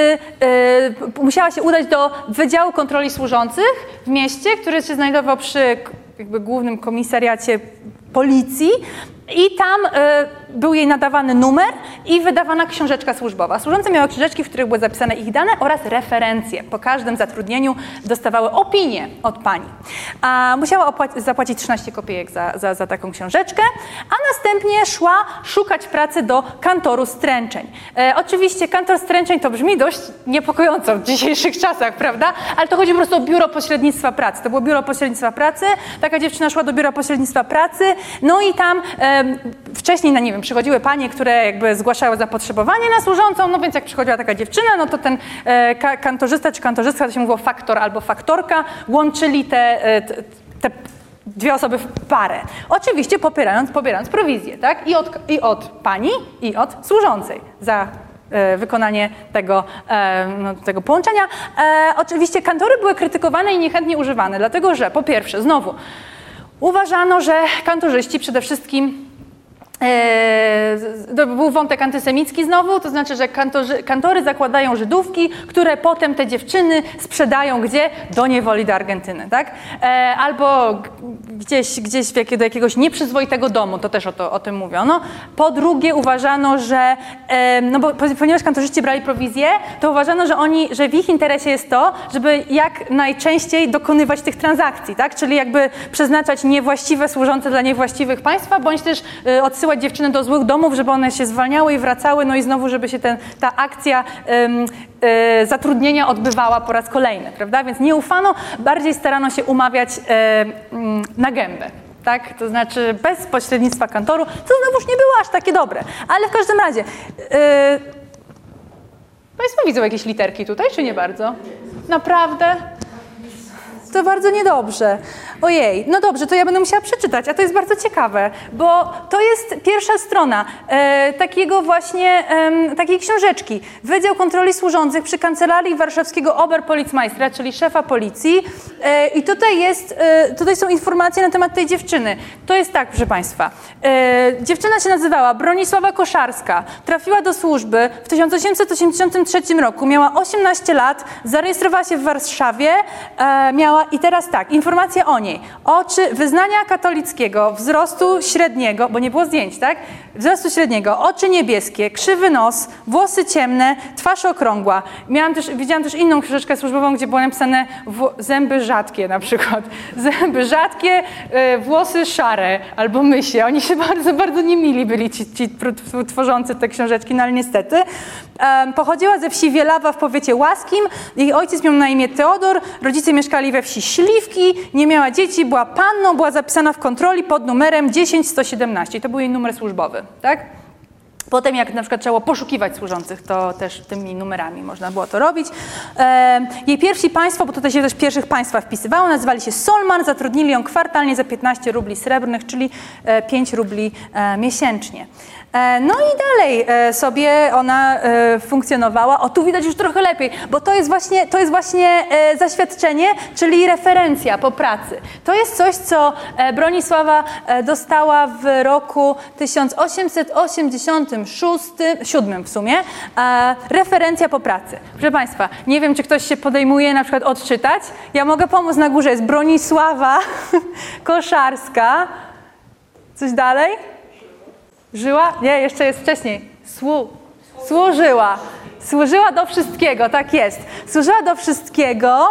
e, musiała się udać do Wydziału Kontroli Służących w mieście, który się znajdował przy jakby głównym komisariacie policji. I tam y, był jej nadawany numer i wydawana książeczka służbowa. Służące miały książeczki, w których były zapisane ich dane oraz referencje. Po każdym zatrudnieniu dostawały opinię od pani. A musiała zapłacić trzynaście kopiejek za, za, za taką książeczkę, a następnie szła szukać pracy do kantoru stręczeń. E, oczywiście kantor stręczeń to brzmi dość niepokojąco w dzisiejszych czasach, prawda? Ale to chodzi po prostu o biuro pośrednictwa pracy. To było biuro pośrednictwa pracy, taka dziewczyna szła do biura pośrednictwa pracy, no i tam e, wcześniej, no nie wiem, przychodziły panie, które jakby zgłaszały zapotrzebowanie na służącą, no więc jak przychodziła taka dziewczyna, no to ten e, ka- kantorzysta czy kantorzystka, to się mówiło faktor albo faktorka, łączyli te, e, te, te dwie osoby w parę. Oczywiście popierając, pobierając prowizję, tak? I od, i od pani, i od służącej za e, wykonanie tego, e, no, tego połączenia. E, oczywiście kantory były krytykowane i niechętnie używane, dlatego że po pierwsze, znowu, uważano, że kantorzyści przede wszystkim to był wątek antysemicki znowu, to znaczy, że kantorzy, kantory zakładają Żydówki, które potem te dziewczyny sprzedają gdzie? Do niewoli do Argentyny, tak? Albo gdzieś, gdzieś do jakiegoś nieprzyzwoitego domu, to też o, to, o tym mówiono. Po drugie uważano, że, no bo ponieważ kantorzyści brali prowizję, to uważano, że oni, że w ich interesie jest to, żeby jak najczęściej dokonywać tych transakcji, tak? Czyli jakby przeznaczać niewłaściwe służące dla niewłaściwych państwa, bądź też odsyłać dziewczyny do złych domów, żeby one się zwalniały i wracały, no i znowu, żeby się ten, ta akcja ym, y, zatrudnienia odbywała po raz kolejny, prawda? Więc nie ufano, bardziej starano się umawiać y, y, na gębę. Tak? To znaczy bez pośrednictwa kantoru, to znowuż nie było aż takie dobre. Ale w każdym razie, yy, Państwo widzą jakieś literki tutaj, czy nie bardzo? Naprawdę? To bardzo niedobrze. Ojej, no dobrze, to ja będę musiała przeczytać, a to jest bardzo ciekawe, bo to jest pierwsza strona e, takiego właśnie, e, takiej książeczki. Wydział Kontroli Służących przy Kancelarii Warszawskiego Oberpolizmeistera, czyli szefa policji. E, I tutaj jest, e, tutaj są informacje na temat tej dziewczyny. To jest tak, proszę Państwa. E, dziewczyna się nazywała Bronisława Koszarska. Trafiła do służby w tysiąc osiemset osiemdziesiątym trzecim roku. Miała osiemnaście lat, zarejestrowała się w Warszawie, e, miała i teraz tak, informacja o niej. Oczy wyznania katolickiego, wzrostu średniego, bo nie było zdjęć, tak? Wzrostu średniego, oczy niebieskie, krzywy nos, włosy ciemne, twarz okrągła. Miałam też, widziałam też inną książeczkę służbową, gdzie było napisane w, zęby rzadkie na przykład. Zęby rzadkie, y, włosy szare albo mysie. Oni się bardzo, bardzo niemili byli ci, ci tworzący te książeczki, no ale niestety. Um, pochodziła ze wsi Wielawa w powiecie łaskim. Jej ojciec miał na imię Teodor, rodzice mieszkali we wsi Śliwki, nie miała dzieci, była panną, była zapisana w kontroli pod numerem dziesięć sto siedemnaście. I to był jej numer służbowy, tak? Potem jak na przykład trzeba było poszukiwać służących, to też tymi numerami można było to robić. E, jej pierwsi państwo, bo tutaj się też pierwszych państwa wpisywało, nazywali się Solman, zatrudnili ją kwartalnie za piętnaście rubli srebrnych, czyli e, pięć rubli e, miesięcznie. E, no i dalej e, sobie ona e, funkcjonowała. O, tu widać już trochę lepiej, bo to jest właśnie, to jest właśnie e, zaświadczenie, czyli referencja po pracy. To jest coś, co e, Bronisława e, dostała w roku tysiąc osiemset osiemdziesiątym siódmym w sumie, e, referencja po pracy. Proszę Państwa, nie wiem, czy ktoś się podejmuje na przykład odczytać. Ja mogę pomóc, na górze jest Bronisława Koszarska. Coś dalej? Żyła? Nie, jeszcze jest wcześniej. Słu, służyła. Służyła do wszystkiego, tak jest. Służyła do wszystkiego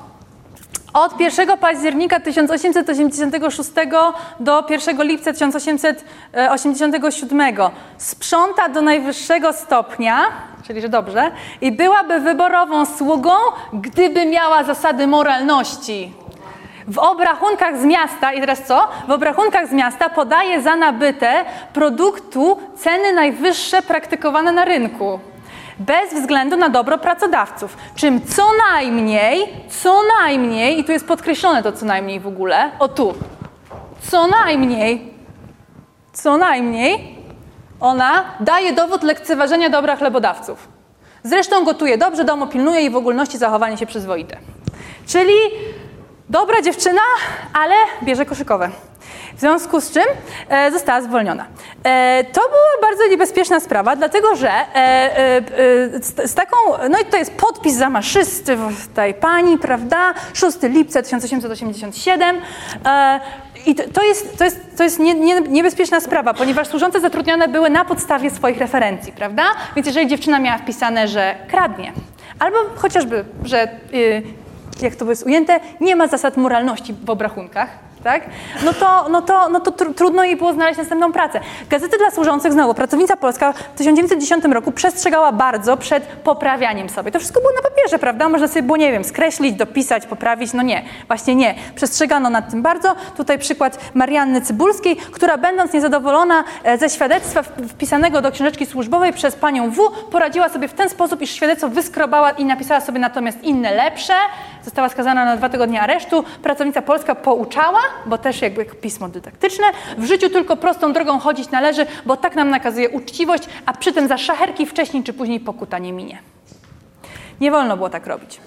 od pierwszego października tysiąc osiemset osiemdziesiątego szóstego do pierwszego lipca tysiąc osiemset osiemdziesiątego siódmego. Sprząta do najwyższego stopnia, czyli że dobrze, i byłaby wyborową sługą, gdyby miała zasady moralności. W obrachunkach z miasta, i teraz co? W obrachunkach z miasta podaje za nabyte produktu ceny najwyższe praktykowane na rynku. Bez względu na dobro pracodawców. Czym co najmniej, co najmniej, i tu jest podkreślone to co najmniej w ogóle, o tu, co najmniej, co najmniej ona daje dowód lekceważenia dobra chlebodawców. Zresztą gotuje dobrze, domu pilnuje i w ogólności zachowanie się przyzwoite. Czyli dobra dziewczyna, ale bierze koszykowe. W związku z czym e, została zwolniona. E, to była bardzo niebezpieczna sprawa, dlatego że e, e, z, z taką, no i to jest podpis zamaszysty tej pani, prawda, szóstego lipca tysiąc osiemset osiemdziesiątego siódmego. E, I to, to jest, to jest, to jest nie, nie, niebezpieczna sprawa, ponieważ służące zatrudnione były na podstawie swoich referencji, prawda? Więc jeżeli dziewczyna miała wpisane, że kradnie, albo chociażby, że... Yy, jak to jest ujęte, nie ma zasad moralności w obrachunkach, tak? No to, no to, no to tr trudno jej było znaleźć następną pracę. Gazety dla służących, znowu, Pracownica Polska w tysiąc dziewięćset dziesiątym roku przestrzegała bardzo przed poprawianiem sobie. To wszystko było na papierze, prawda? Można sobie było, nie wiem, skreślić, dopisać, poprawić. No nie, właśnie nie. Przestrzegano nad tym bardzo. Tutaj przykład Marianny Cybulskiej, która będąc niezadowolona ze świadectwa wpisanego do książeczki służbowej przez panią W, poradziła sobie w ten sposób, iż świadectwo wyskrobała i napisała sobie natomiast inne, lepsze. Została skazana na dwa tygodnie aresztu. Pracownica Polska pouczała, bo też jakby pismo dydaktyczne, w życiu tylko prostą drogą chodzić należy, bo tak nam nakazuje uczciwość, a przy tym za szacherki wcześniej czy później pokuta nie minie. Nie wolno było tak robić.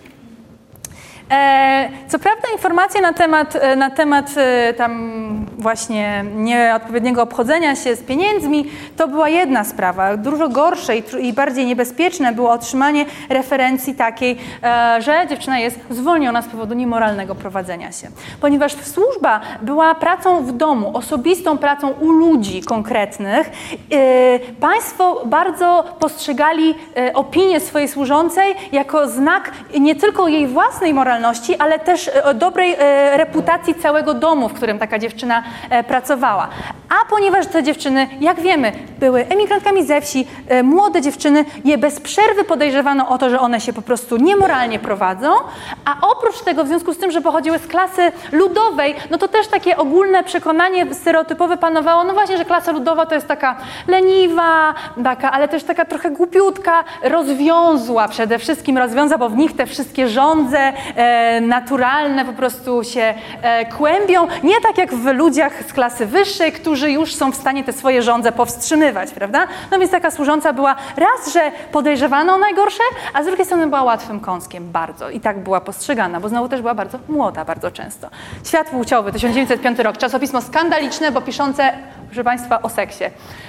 E, co prawda informacje na temat, na temat e, tam właśnie nieodpowiedniego obchodzenia się z pieniędzmi to była jedna sprawa. Dużo gorsze i, i bardziej niebezpieczne było otrzymanie referencji takiej, e, że dziewczyna jest zwolniona z powodu niemoralnego prowadzenia się. Ponieważ służba była pracą w domu, osobistą pracą u ludzi konkretnych, e, państwo bardzo postrzegali e, opinię swojej służącej jako znak nie tylko jej własnej moralności, ale też dobrej e, reputacji całego domu, w którym taka dziewczyna e, pracowała. A ponieważ te dziewczyny, jak wiemy, były emigrantkami ze wsi, e, młode dziewczyny, je bez przerwy podejrzewano o to, że one się po prostu niemoralnie prowadzą, a oprócz tego, w związku z tym, że pochodziły z klasy ludowej, no to też takie ogólne przekonanie stereotypowe panowało, no właśnie, że klasa ludowa to jest taka leniwa, taka, ale też taka trochę głupiutka, rozwiązła przede wszystkim, rozwiąza, bo w nich te wszystkie żądze e, naturalne po prostu się e, kłębią, nie tak jak w ludziach z klasy wyższej, którzy już są w stanie te swoje żądze powstrzymywać, prawda? No więc taka służąca była raz, że podejrzewano o najgorsze, a z drugiej strony była łatwym kąskiem bardzo i tak była postrzegana, bo znowu też była bardzo młoda bardzo często. Świat płciowy, tysiąc dziewięćset piąty rok, czasopismo skandaliczne, bo piszące, proszę Państwa, o seksie.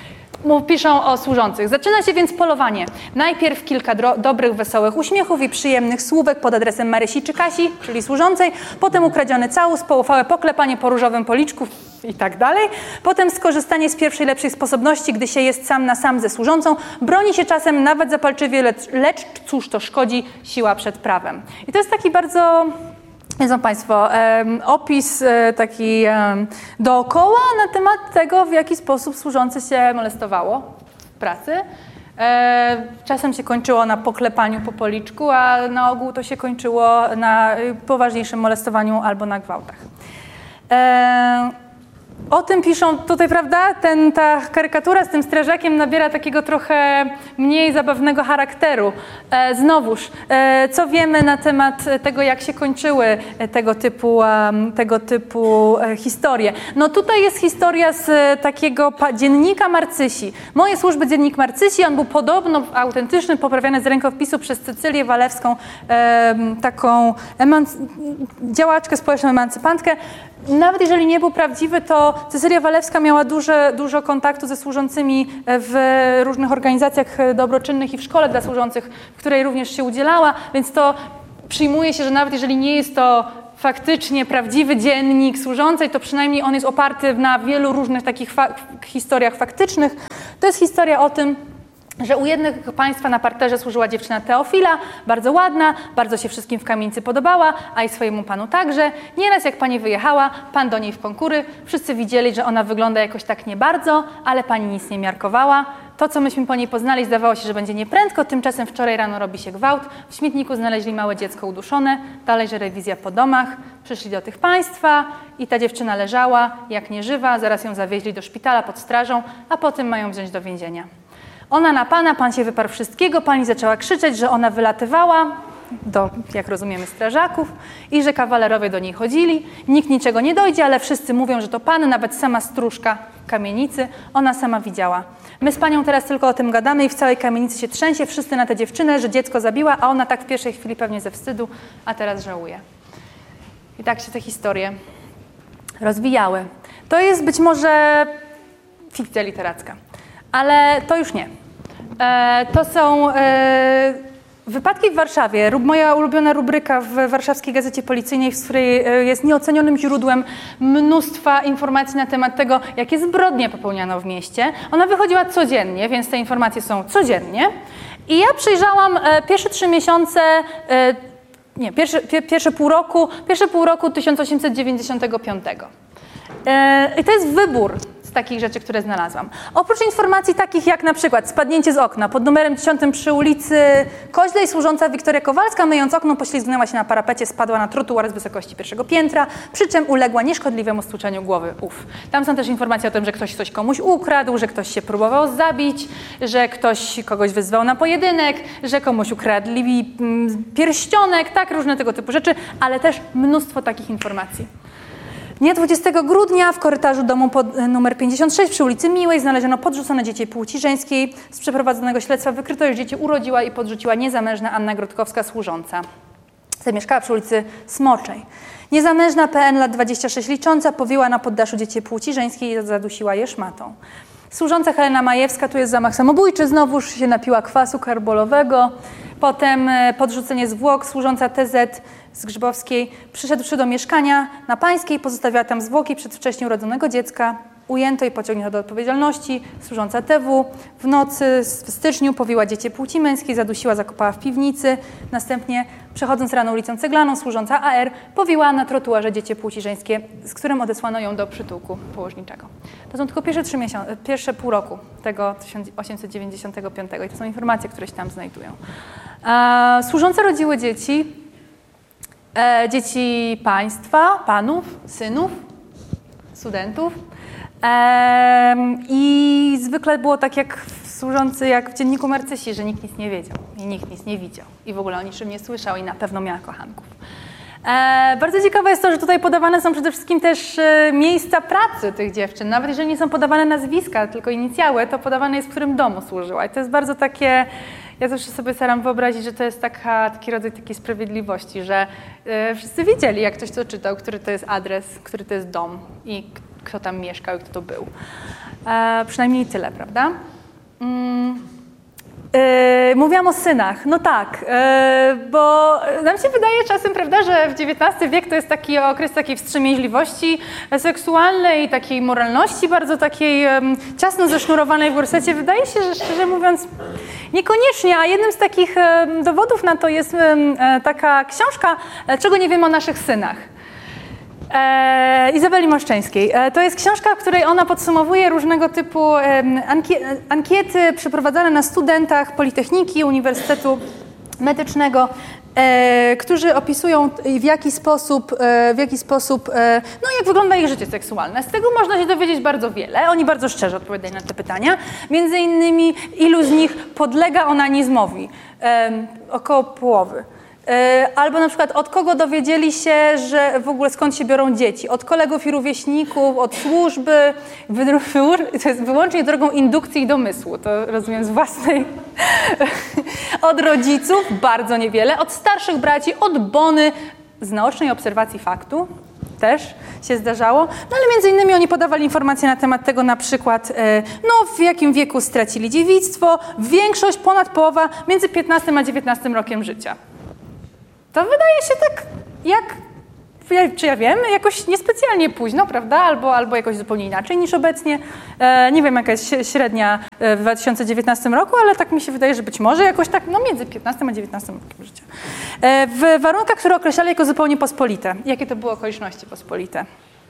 Piszą o służących. Zaczyna się więc polowanie. Najpierw kilka dobrych, wesołych uśmiechów i przyjemnych słówek pod adresem Marysi czy Kasi, czyli służącej, potem ukradziony całus, poufałe poklepanie po różowym policzku i tak dalej. Potem skorzystanie z pierwszej lepszej sposobności, gdy się jest sam na sam ze służącą, broni się czasem nawet zapalczywie, lecz, lecz cóż to szkodzi, siła przed prawem. I to jest taki bardzo... Wiedzą Państwo, um, opis e, taki um, dookoła na temat tego, w jaki sposób służące się molestowało w pracy. E, czasem się kończyło na poklepaniu po policzku, a na ogół to się kończyło na poważniejszym molestowaniu albo na gwałtach. E, O tym piszą tutaj, prawda? Ten, ta karykatura z tym strażakiem nabiera takiego trochę mniej zabawnego charakteru. E, znowuż, e, co wiemy na temat tego, jak się kończyły tego typu, um, tego typu e, historie? No tutaj jest historia z takiego pa, dziennika Marcysi. Moje służby dziennik Marcysi, on był podobno autentyczny, poprawiany z rękopisu przez Cecylię Walewską, e, taką emancy- działaczkę społeczną, emancypantkę. Nawet jeżeli nie był prawdziwy, to Cecylia Walewska miała duże, dużo kontaktu ze służącymi w różnych organizacjach dobroczynnych i w szkole dla służących, w której również się udzielała, więc to przyjmuje się, że nawet jeżeli nie jest to faktycznie prawdziwy dziennik służącej, to przynajmniej on jest oparty na wielu różnych takich fa- historiach faktycznych. To jest historia o tym, że u jednych państwa na parterze służyła dziewczyna Teofila, bardzo ładna, bardzo się wszystkim w kamienicy podobała, a i swojemu panu także. Nieraz jak pani wyjechała, pan do niej w konkury, wszyscy widzieli, że ona wygląda jakoś tak nie bardzo, ale pani nic nie miarkowała. To, co myśmy po niej poznali, zdawało się, że będzie nieprędko, tymczasem wczoraj rano robi się gwałt, w śmietniku znaleźli małe dziecko uduszone, dalej, że rewizja po domach, przyszli do tych państwa i ta dziewczyna leżała jak nieżywa, zaraz ją zawieźli do szpitala pod strażą, a potem mają wziąć do więzienia. Ona na pana, pan się wyparł wszystkiego, pani zaczęła krzyczeć, że ona wylatywała do, jak rozumiemy, strażaków i że kawalerowie do niej chodzili. Nikt niczego nie dojdzie, ale wszyscy mówią, że to pan, nawet sama stróżka kamienicy, ona sama widziała. My z panią teraz tylko o tym gadamy i w całej kamienicy się trzęsie, wszyscy na tę dziewczynę, że dziecko zabiła, a ona tak w pierwszej chwili pewnie ze wstydu, a teraz żałuje. I tak się te historie rozwijały. To jest być może fikcja literacka. Ale to już nie. E, to są e, wypadki w Warszawie. Moja ulubiona rubryka w warszawskiej Gazecie Policyjnej, z której jest nieocenionym źródłem mnóstwa informacji na temat tego, jakie zbrodnie popełniano w mieście. Ona wychodziła codziennie, więc te informacje są codziennie. I ja przejrzałam e, pierwsze trzy miesiące, e, nie, pierwsze, pie, pierwsze pół roku, pierwsze pół roku tysiąc osiemset dziewięćdziesiątego piątego. E, I to jest wybór z takich rzeczy, które znalazłam. Oprócz informacji takich jak na przykład spadnięcie z okna pod numerem dziesiątym przy ulicy Koźlej służąca Wiktoria Kowalska, myjąc okno, poślizgnęła się na parapecie, spadła na trotuar z wysokości pierwszego piętra, przy czym uległa nieszkodliwemu stłuczeniu głowy. Uf. Tam są też informacje o tym, że ktoś coś komuś ukradł, że ktoś się próbował zabić, że ktoś kogoś wyzwał na pojedynek, że komuś ukradli pierścionek, tak, różne tego typu rzeczy, ale też mnóstwo takich informacji. Dnia dwudziestego grudnia w korytarzu domu pod numer pięćdziesiąt sześć przy ulicy Miłej znaleziono podrzucone dziecię płci żeńskiej. Z przeprowadzonego śledztwa wykryto, że dziecię urodziła i podrzuciła niezamężna Anna Grodkowska służąca. Zamieszkała przy ulicy Smoczej. Niezamężna P N lat dwadzieścia sześć licząca powiła na poddaszu dziecię płci żeńskiej i zadusiła je szmatą. Służąca Helena Majewska, tu jest zamach samobójczy, znowuż się napiła kwasu karbolowego. Potem podrzucenie zwłok, służąca T Z z Grzybowskiej, przyszedłszy do mieszkania na Pańskiej, pozostawiała tam zwłoki przedwcześnie urodzonego dziecka, ujęto i pociągnięto do odpowiedzialności. Służąca T W w nocy, w styczniu powiła dziecię płci męskiej, zadusiła, zakopała w piwnicy. Następnie, przechodząc rano ulicą Ceglaną, służąca A R powiła na trotuarze dziecię płci żeńskie, z którym odesłano ją do przytułku położniczego. To są tylko pierwsze trzy miesiące, pierwsze pół roku tego tysiąc osiemset dziewięćdziesiątego piątego i to są informacje, które się tam znajdują. E, służące rodziły dzieci, e, dzieci państwa, panów, synów, studentów. E, I zwykle było tak jak w służący, jak w dzienniku Marcysi, że nikt nic nie wiedział i nikt nic nie widział i w ogóle o niczym nie słyszał i na pewno miała kochanków. E, bardzo ciekawe jest to, że tutaj podawane są przede wszystkim też e, miejsca pracy tych dziewczyn. Nawet jeżeli nie są podawane nazwiska, tylko inicjały, to podawane jest, w którym domu służyła. I to jest bardzo takie... Ja zawsze sobie staram wyobrazić, że to jest taka, taki rodzaj takiej sprawiedliwości, że e, wszyscy wiedzieli, jak ktoś to czytał, który to jest adres, który to jest dom i kto tam mieszkał i kto to był. E, przynajmniej tyle, prawda? Mm. Yy, mówiłam o synach. No tak, yy, bo nam się wydaje czasem, prawda, że w dziewiętnasty wiek to jest taki okres takiej wstrzemięźliwości seksualnej i takiej moralności bardzo takiej um, ciasno zesznurowanej w gorsecie. Wydaje się, że szczerze mówiąc niekoniecznie, a jednym z takich um, dowodów na to jest um, taka książka Czego nie wiem o naszych synach. E, Izabeli Moszczeńskiej. E, to jest książka, w której ona podsumowuje różnego typu e, ankie, ankiety przeprowadzane na studentach Politechniki, Uniwersytetu Medycznego e, którzy opisują w jaki sposób, e, w jaki sposób e, no jak wygląda ich życie seksualne. Z tego można się dowiedzieć bardzo wiele. Oni bardzo szczerze odpowiadają na te pytania. Między innymi ilu z nich podlega onanizmowi? E, około połowy. Albo na przykład od kogo dowiedzieli się, że w ogóle skąd się biorą dzieci? Od kolegów i rówieśników, od służby, to jest wyłącznie drogą indukcji i domysłu, to rozumiem z własnej. Od rodziców bardzo niewiele, od starszych braci, od bony z naocznej obserwacji faktu też się zdarzało. No ale między innymi oni podawali informacje na temat tego na przykład, no w jakim wieku stracili dziewictwo, większość, ponad połowa między piętnastym a dziewiętnastym rokiem życia. To wydaje się tak, jak, czy ja wiem, jakoś niespecjalnie późno, prawda? Albo, albo jakoś zupełnie inaczej niż obecnie. E, nie wiem, jaka jest średnia w dwa tysiące dziewiętnastym roku, ale tak mi się wydaje, że być może jakoś tak, no między piętnastym a dziewiętnastym rokiem życia. E, w warunkach, które określali jako zupełnie pospolite. Jakie to były okoliczności pospolite?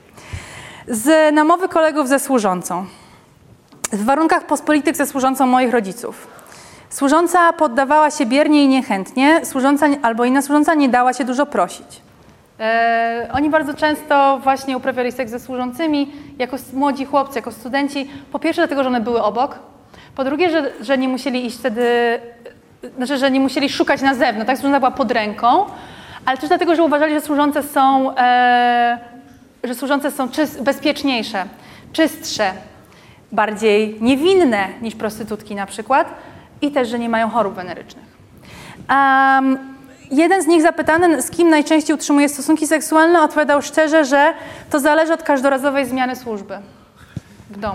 Z namowy kolegów ze służącą. W warunkach pospolitych ze służącą moich rodziców. Służąca poddawała się biernie i niechętnie, służąca albo inna służąca nie dała się dużo prosić. E, oni bardzo często właśnie uprawiali seks ze służącymi jako młodzi chłopcy, jako studenci. Po pierwsze dlatego, że one były obok. Po drugie, że, że nie musieli iść wtedy, znaczy, że nie musieli szukać na zewnątrz, tak? Służąca była pod ręką, ale też dlatego, że uważali, że służące są, e, że służące są czyst, bezpieczniejsze, czystsze, bardziej niewinne niż prostytutki na przykład. I też, że nie mają chorób wenerycznych. Um, jeden z nich zapytany, z kim najczęściej utrzymuje stosunki seksualne, odpowiadał szczerze, że to zależy od każdorazowej zmiany służby w domu.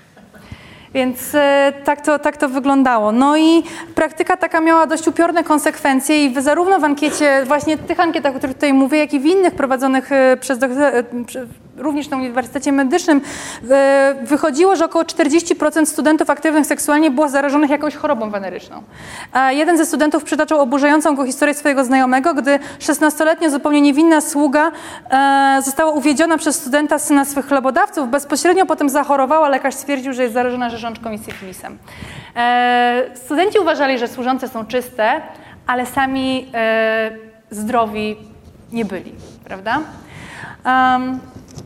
Więc e, tak, to, tak to wyglądało. No i praktyka taka miała dość upiorne konsekwencje i w, zarówno w ankiecie, właśnie tych ankietach, o których tutaj mówię, jak i w innych prowadzonych e, przez doktor, e, również na Uniwersytecie Medycznym, e, wychodziło, że około czterdzieści procent studentów aktywnych seksualnie było zarażonych jakąś chorobą weneryczną. A jeden ze studentów przytaczał oburzającą go historię swojego znajomego, gdy szesnastoletnia, zupełnie niewinna sługa e, została uwiedziona przez studenta, syna swych chlebodawców. Bezpośrednio potem zachorowała, lekarz stwierdził, że jest zarażona rzeżączką i syfilisem. E, studenci uważali, że służące są czyste, ale sami e, zdrowi nie byli, prawda? Um,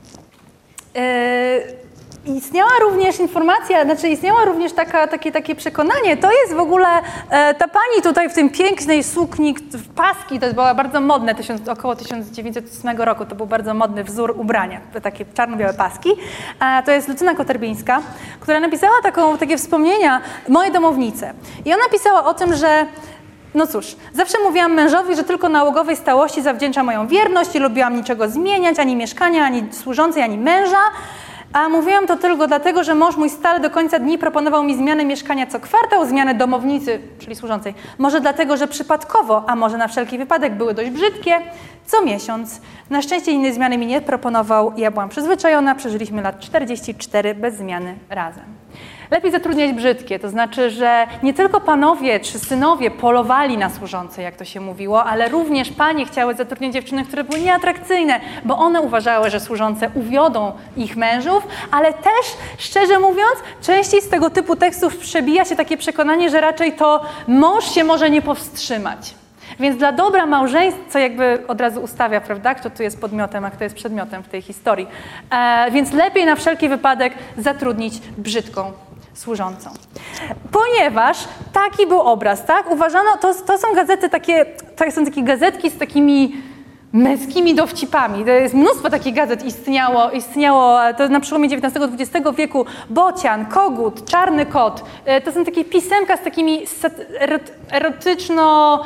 e, Istniała również informacja, znaczy istniało również taka, takie, takie przekonanie, to jest w ogóle e, ta pani tutaj w tym pięknej sukni, w paski, to była bardzo modne, tysiąc, około tysiąc dziewięćset ósmego roku, to był bardzo modny wzór ubrania, takie czarno-białe paski. E, to jest Lucyna Koterbińska, która napisała taką, takie wspomnienia, moje domownice. I ona pisała o tym, że no cóż, zawsze mówiłam mężowi, że tylko nałogowej stałości zawdzięcza moją wierność i lubiłam niczego zmieniać, ani mieszkania, ani służącej, ani męża. A mówiłam to tylko dlatego, że mąż mój stale do końca dni proponował mi zmianę mieszkania co kwartał, zmianę domownicy, czyli służącej. Może dlatego, że przypadkowo, a może na wszelki wypadek były dość brzydkie, co miesiąc. Na szczęście innej zmiany mi nie proponował i ja byłam przyzwyczajona, przeżyliśmy lat czterdzieści cztery bez zmiany razem. Lepiej zatrudniać brzydkie, to znaczy, że nie tylko panowie czy synowie polowali na służące, jak to się mówiło, ale również panie chciały zatrudniać dziewczyny, które były nieatrakcyjne, bo one uważały, że służące uwiodą ich mężów, ale też, szczerze mówiąc, częściej z tego typu tekstów przebija się takie przekonanie, że raczej to mąż się może nie powstrzymać. Więc dla dobra małżeństwa, co jakby od razu ustawia, prawda, kto tu jest podmiotem, a kto jest przedmiotem w tej historii. E, więc lepiej na wszelki wypadek zatrudnić brzydką służącą. Ponieważ taki był obraz, tak? Uważano, to, to są gazety takie, to są takie gazetki z takimi męskimi dowcipami. To jest mnóstwo takich gazet istniało, istniało to na przełomie dziewiętnastego dwudziestego wieku. Bocian, Kogut, Czarny Kot. To są takie pisemka z takimi erotyczno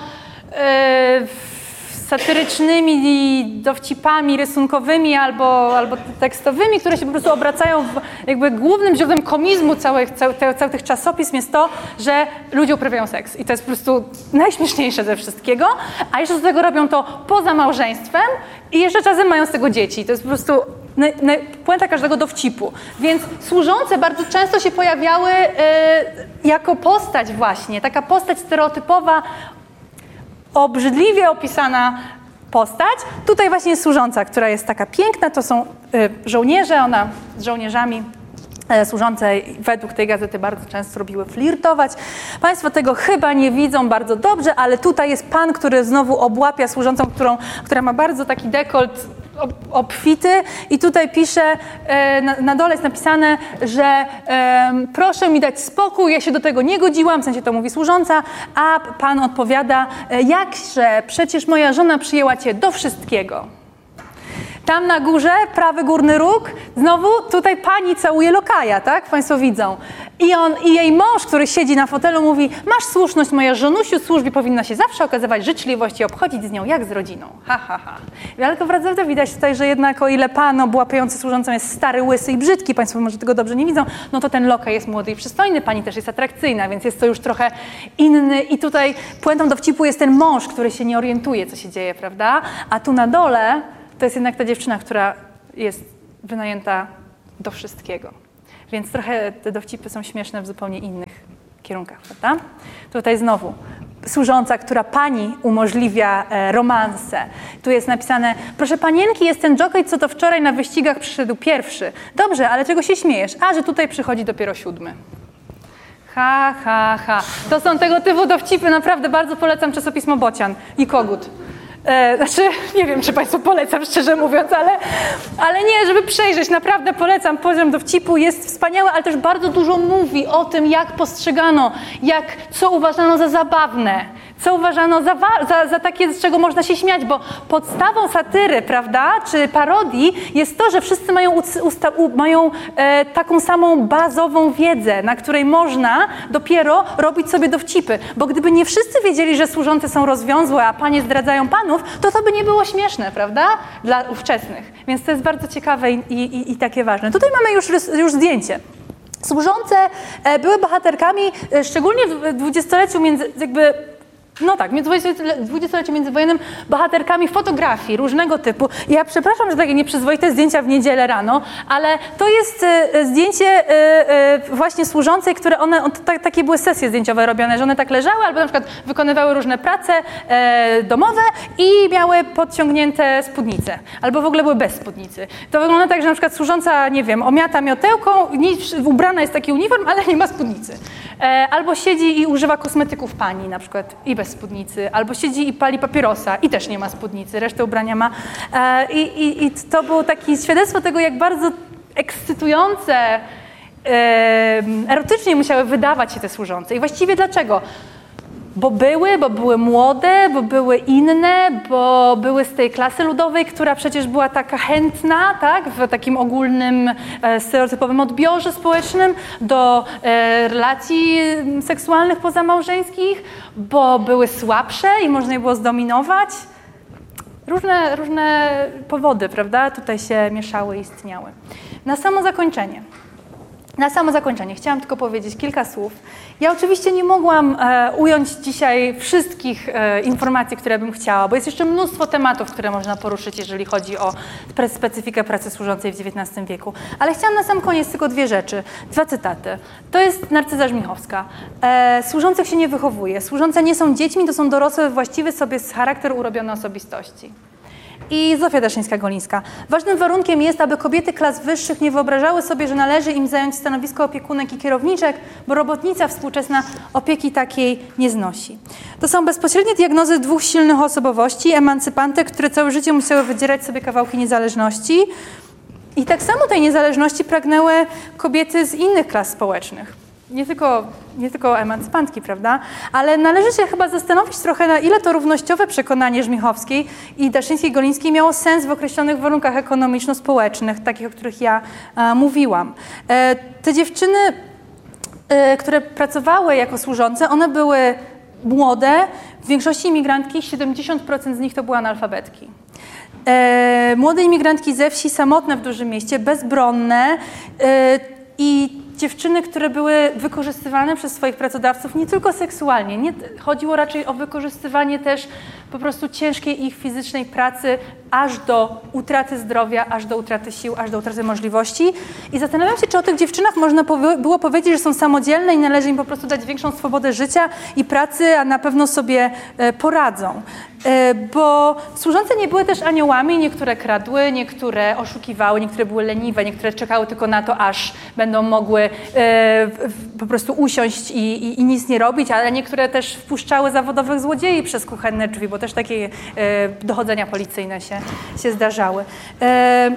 satyrycznymi dowcipami rysunkowymi albo, albo tekstowymi, które się po prostu obracają w, jakby głównym źródłem komizmu całych, całych, całych tych czasopism jest to, że ludzie uprawiają seks. I to jest po prostu najśmieszniejsze ze wszystkiego. A jeszcze do tego robią to poza małżeństwem i jeszcze czasem mają z tego dzieci. To jest po prostu na, na, puenta każdego dowcipu. Więc służące bardzo często się pojawiały y, jako postać właśnie, taka postać stereotypowa, obrzydliwie opisana postać. Tutaj właśnie jest służąca, która jest taka piękna, to są y, żołnierze, ona z żołnierzami służące według tej gazety bardzo często robiły flirtować. Państwo tego chyba nie widzą bardzo dobrze, ale tutaj jest pan, który znowu obłapia służącą, którą, która ma bardzo taki dekolt obfity i tutaj pisze, na, na dole jest napisane, że e, proszę mi dać spokój, ja się do tego nie godziłam, w sensie to mówi służąca, a pan odpowiada, jakże, przecież moja żona przyjęła cię do wszystkiego. Tam na górze, prawy górny róg, znowu tutaj pani całuje lokaja, tak? Państwo widzą. I on, i jej mąż, który siedzi na fotelu, mówi, masz słuszność, moja żonusiu, służbie powinna się zawsze okazywać życzliwość i obchodzić z nią jak z rodziną. Ha, ha, ha. Ale naprawdę widać tutaj, że jednak o ile pan obłapujący służącą jest stary, łysy i brzydki, państwo może tego dobrze nie widzą, no to ten lokaj jest młody i przystojny, pani też jest atrakcyjna, więc jest to już trochę inny. I tutaj puentą dowcipu jest ten mąż, który się nie orientuje, co się dzieje, prawda? A tu na dole to jest jednak ta dziewczyna, która jest wynajęta do wszystkiego. Więc trochę te dowcipy są śmieszne w zupełnie innych kierunkach, prawda? Tutaj znowu służąca, która pani umożliwia e, romanse. Tu jest napisane, proszę panienki, jest ten jockey, co to wczoraj na wyścigach przyszedł pierwszy. Dobrze, ale czego się śmiejesz? A, że tutaj przychodzi dopiero siódmy. Ha, ha, ha. To są tego typu dowcipy, naprawdę bardzo polecam czasopismo Bocian i Kogut. E, znaczy, nie wiem, czy państwu polecam, szczerze mówiąc, ale, ale nie, żeby przejrzeć, naprawdę polecam. Poziom dowcipu jest wspaniały, ale też bardzo dużo mówi o tym, jak postrzegano, jak, co uważano za zabawne, co uważano za, za, za takie, z czego można się śmiać, bo podstawą satyry, prawda, czy parodii jest to, że wszyscy mają, usta, u, mają e, taką samą bazową wiedzę, na której można dopiero robić sobie dowcipy, bo gdyby nie wszyscy wiedzieli, że służące są rozwiązłe, a panie zdradzają panów, to to by nie było śmieszne, prawda, dla ówczesnych. Więc to jest bardzo ciekawe i, i, i takie ważne. Tutaj mamy już, już zdjęcie. Służące e, były bohaterkami, e, szczególnie w dwudziestoleciu między, jakby No tak, dwudziestoleciu międzywojennym bohaterkami fotografii różnego typu. Ja przepraszam, że takie nieprzyzwoite zdjęcia w niedzielę rano, ale to jest e, zdjęcie e, e, właśnie służącej, które one, on, tak, takie były sesje zdjęciowe robione, że one tak leżały albo na przykład wykonywały różne prace e, domowe i miały podciągnięte spódnice, albo w ogóle były bez spódnicy. To wygląda tak, że na przykład służąca, nie wiem, omiata miotełką, ubrana jest taki uniform, ale nie ma spódnicy. E, albo siedzi i używa kosmetyków pani na przykład i bez spódnicy, albo siedzi i pali papierosa i też nie ma spódnicy, resztę ubrania ma. E, i, i, I to było takie świadectwo tego, jak bardzo ekscytujące, e, erotycznie musiały wydawać się te służące. I właściwie dlaczego? Bo były, bo były młode, bo były inne, bo były z tej klasy ludowej, która przecież była taka chętna, tak, w takim ogólnym, e, stereotypowym odbiorze społecznym do e, relacji seksualnych pozamałżeńskich, bo były słabsze i można je było zdominować. Różne, różne powody, prawda, tutaj się mieszały i istniały. Na samo zakończenie. Na samo zakończenie chciałam tylko powiedzieć kilka słów. Ja oczywiście nie mogłam e, ująć dzisiaj wszystkich e, informacji, które bym chciała, bo jest jeszcze mnóstwo tematów, które można poruszyć, jeżeli chodzi o specyfikę pracy służącej w dziewiętnastym wieku. Ale chciałam na sam koniec tylko dwie rzeczy, dwa cytaty. To jest Narcyza Żmichowska. E, służących się nie wychowuje. Służące nie są dziećmi, to są dorosłe, właściwy sobie charakter urobione osobistości. I Zofia Daszyńska-Golińska. Ważnym warunkiem jest, aby kobiety klas wyższych nie wyobrażały sobie, że należy im zająć stanowisko opiekunek i kierowniczek, bo robotnica współczesna opieki takiej nie znosi. To są bezpośrednie diagnozy dwóch silnych osobowości, emancypantek, które całe życie musiały wydzierać sobie kawałki niezależności. I tak samo tej niezależności pragnęły kobiety z innych klas społecznych. Nie tylko, nie tylko emancypantki, prawda? Ale należy się chyba zastanowić trochę, na ile to równościowe przekonanie Żmichowskiej i Daszyńskiej-Golińskiej miało sens w określonych warunkach ekonomiczno-społecznych, takich, o których ja e, mówiłam. E, te dziewczyny, e, które pracowały jako służące, one były młode, w większości imigrantki, siedemdziesiąt procent z nich to były analfabetki. E, młode imigrantki ze wsi, samotne w dużym mieście, bezbronne e, i dziewczyny, które były wykorzystywane przez swoich pracodawców nie tylko seksualnie. Nie, chodziło raczej o wykorzystywanie też po prostu ciężkiej ich fizycznej pracy aż do utraty zdrowia, aż do utraty sił, aż do utraty możliwości. I zastanawiam się, czy o tych dziewczynach można powie- było powiedzieć, że są samodzielne i należy im po prostu dać większą swobodę życia i pracy, a na pewno sobie e, poradzą. E, bo służące nie były też aniołami, niektóre kradły, niektóre oszukiwały, niektóre były leniwe, niektóre czekały tylko na to, aż będą mogły e, w, po prostu usiąść i, i, i nic nie robić, ale niektóre też wpuszczały zawodowych złodziei przez kuchenne drzwi, bo też takie e, dochodzenia policyjne się, się zdarzały. E,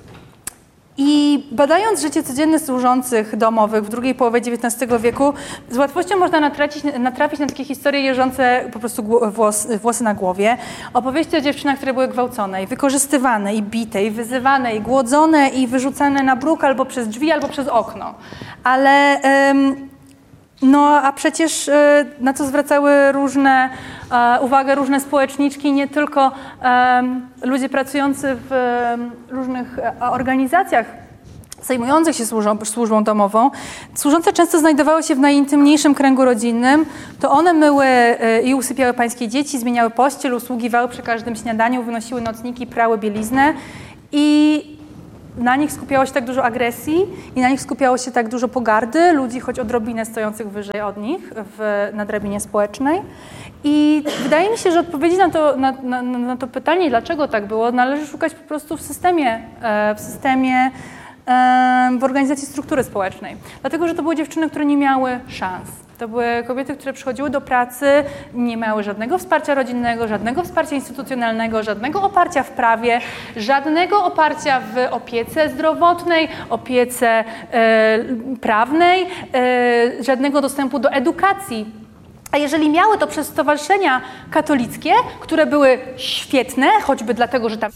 I badając życie codzienne służących domowych w drugiej połowie dziewiętnastego wieku, z łatwością można natracić, natrafić na takie historie jeżące po prostu włos, włosy na głowie. Opowieści o dziewczynach, które były gwałcone i wykorzystywane, i bite, i wyzywane, i głodzone, i wyrzucane na bruk albo przez drzwi, albo przez okno. Ale... Ym, No a przecież na co zwracały różne, uwagę różne społeczniczki, nie tylko um, ludzie pracujący w um, różnych organizacjach zajmujących się służbą, służbą domową. Służące często znajdowały się w najintymniejszym kręgu rodzinnym. To one myły i usypiały pańskie dzieci, zmieniały pościel, usługiwały przy każdym śniadaniu, wynosiły nocniki, prały bieliznę i na nich skupiało się tak dużo agresji i na nich skupiało się tak dużo pogardy ludzi, choć odrobinę stojących wyżej od nich w, na drabinie społecznej. I wydaje mi się, że odpowiedzi na to, na, na, na to pytanie, dlaczego tak było, należy szukać po prostu w systemie, w systemie, w organizacji struktury społecznej. Dlatego, że to były dziewczyny, które nie miały szans. To były kobiety, które przychodziły do pracy, nie miały żadnego wsparcia rodzinnego, żadnego wsparcia instytucjonalnego, żadnego oparcia w prawie, żadnego oparcia w opiece zdrowotnej, opiece e, prawnej, e, żadnego dostępu do edukacji. A jeżeli miały to przez stowarzyszenia katolickie, które były świetne, choćby dlatego, że tam...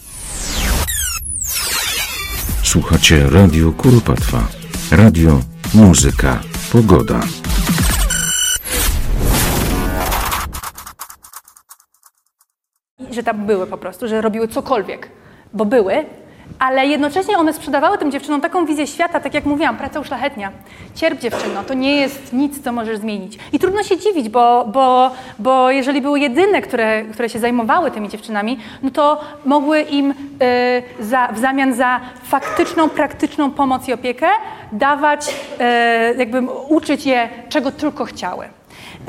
Słuchacie Radio Kuropatwa. Radio, muzyka, pogoda. Że tam były po prostu, że robiły cokolwiek, bo były, ale jednocześnie one sprzedawały tym dziewczynom taką wizję świata, tak jak mówiłam, praca uszlachetnia. Cierp dziewczyno, to nie jest nic, co możesz zmienić. I trudno się dziwić, bo, bo, bo jeżeli były jedyne, które, które się zajmowały tymi dziewczynami, no to mogły im y, za, w zamian za faktyczną, praktyczną pomoc i opiekę dawać, y, jakby uczyć je, czego tylko chciały. Y,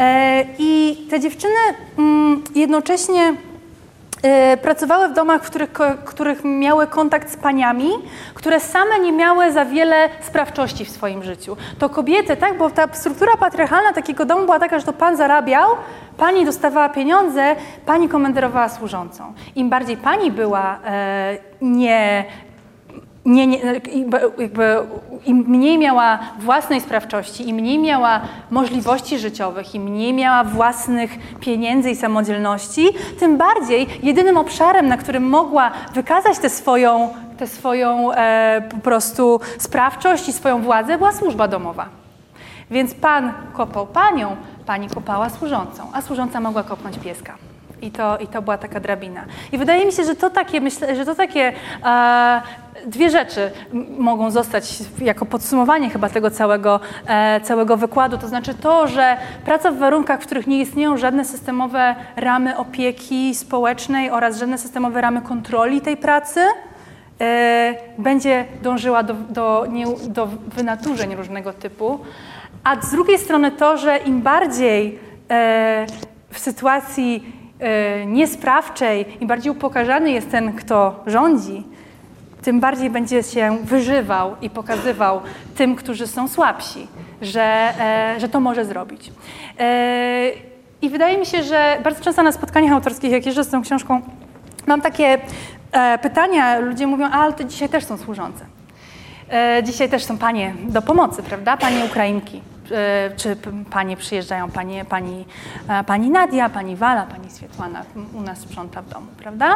I te dziewczyny y, jednocześnie pracowały w domach, w których, których miały kontakt z paniami, które same nie miały za wiele sprawczości w swoim życiu. To kobiety, tak, bo ta struktura patriarchalna takiego domu była taka, że to pan zarabiał, pani dostawała pieniądze, pani komenderowała służącą. Im bardziej pani była e, nie... Nie, nie, jakby, im mniej miała własnej sprawczości, im mniej miała możliwości życiowych, im mniej miała własnych pieniędzy i samodzielności, tym bardziej jedynym obszarem, na którym mogła wykazać tę swoją, tę swoją e, po prostu sprawczość i swoją władzę, była służba domowa. Więc pan kopał panią, pani kopała służącą, a służąca mogła kopnąć pieska. I to, I to była taka drabina. I wydaje mi się, że to takie, myślę, że to takie e, dwie rzeczy mogą zostać jako podsumowanie chyba tego całego, e, całego wykładu. To znaczy to, że praca w warunkach, w których nie istnieją żadne systemowe ramy opieki społecznej oraz żadne systemowe ramy kontroli tej pracy, e, będzie dążyła do, do, nie, do wynaturzeń różnego typu. A z drugiej strony to, że im bardziej e, w sytuacji niesprawczej, im bardziej upokarzany jest ten, kto rządzi, tym bardziej będzie się wyżywał i pokazywał tym, którzy są słabsi, że, e, że to może zrobić. E, I wydaje mi się, że bardzo często na spotkaniach autorskich, jak jeżdżę z tą książką, mam takie e, pytania, ludzie mówią, a, ale to dzisiaj też są służące. E, dzisiaj też są panie do pomocy, prawda? Panie Ukrainki. Czy panie przyjeżdżają, panie, pani, pani Nadia, pani Wala, pani Swietłana u nas sprząta w domu, prawda?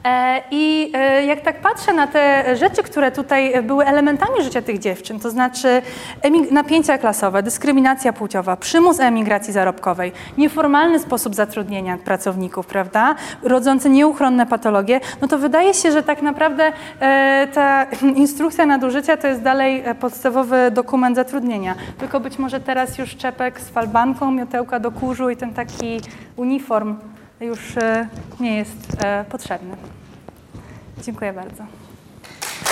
I jak tak patrzę na te rzeczy, które tutaj były elementami życia tych dziewczyn, to znaczy napięcia klasowe, dyskryminacja płciowa, przymus emigracji zarobkowej, nieformalny sposób zatrudnienia pracowników, prawda? Rodzące nieuchronne patologie, no to wydaje się, że tak naprawdę ta instrukcja nadużycia to jest dalej podstawowy dokument zatrudnienia, tylko być może teraz już czepek z falbanką, miotełka do kurzu i ten taki uniform już e, nie jest e, potrzebny. Dziękuję bardzo.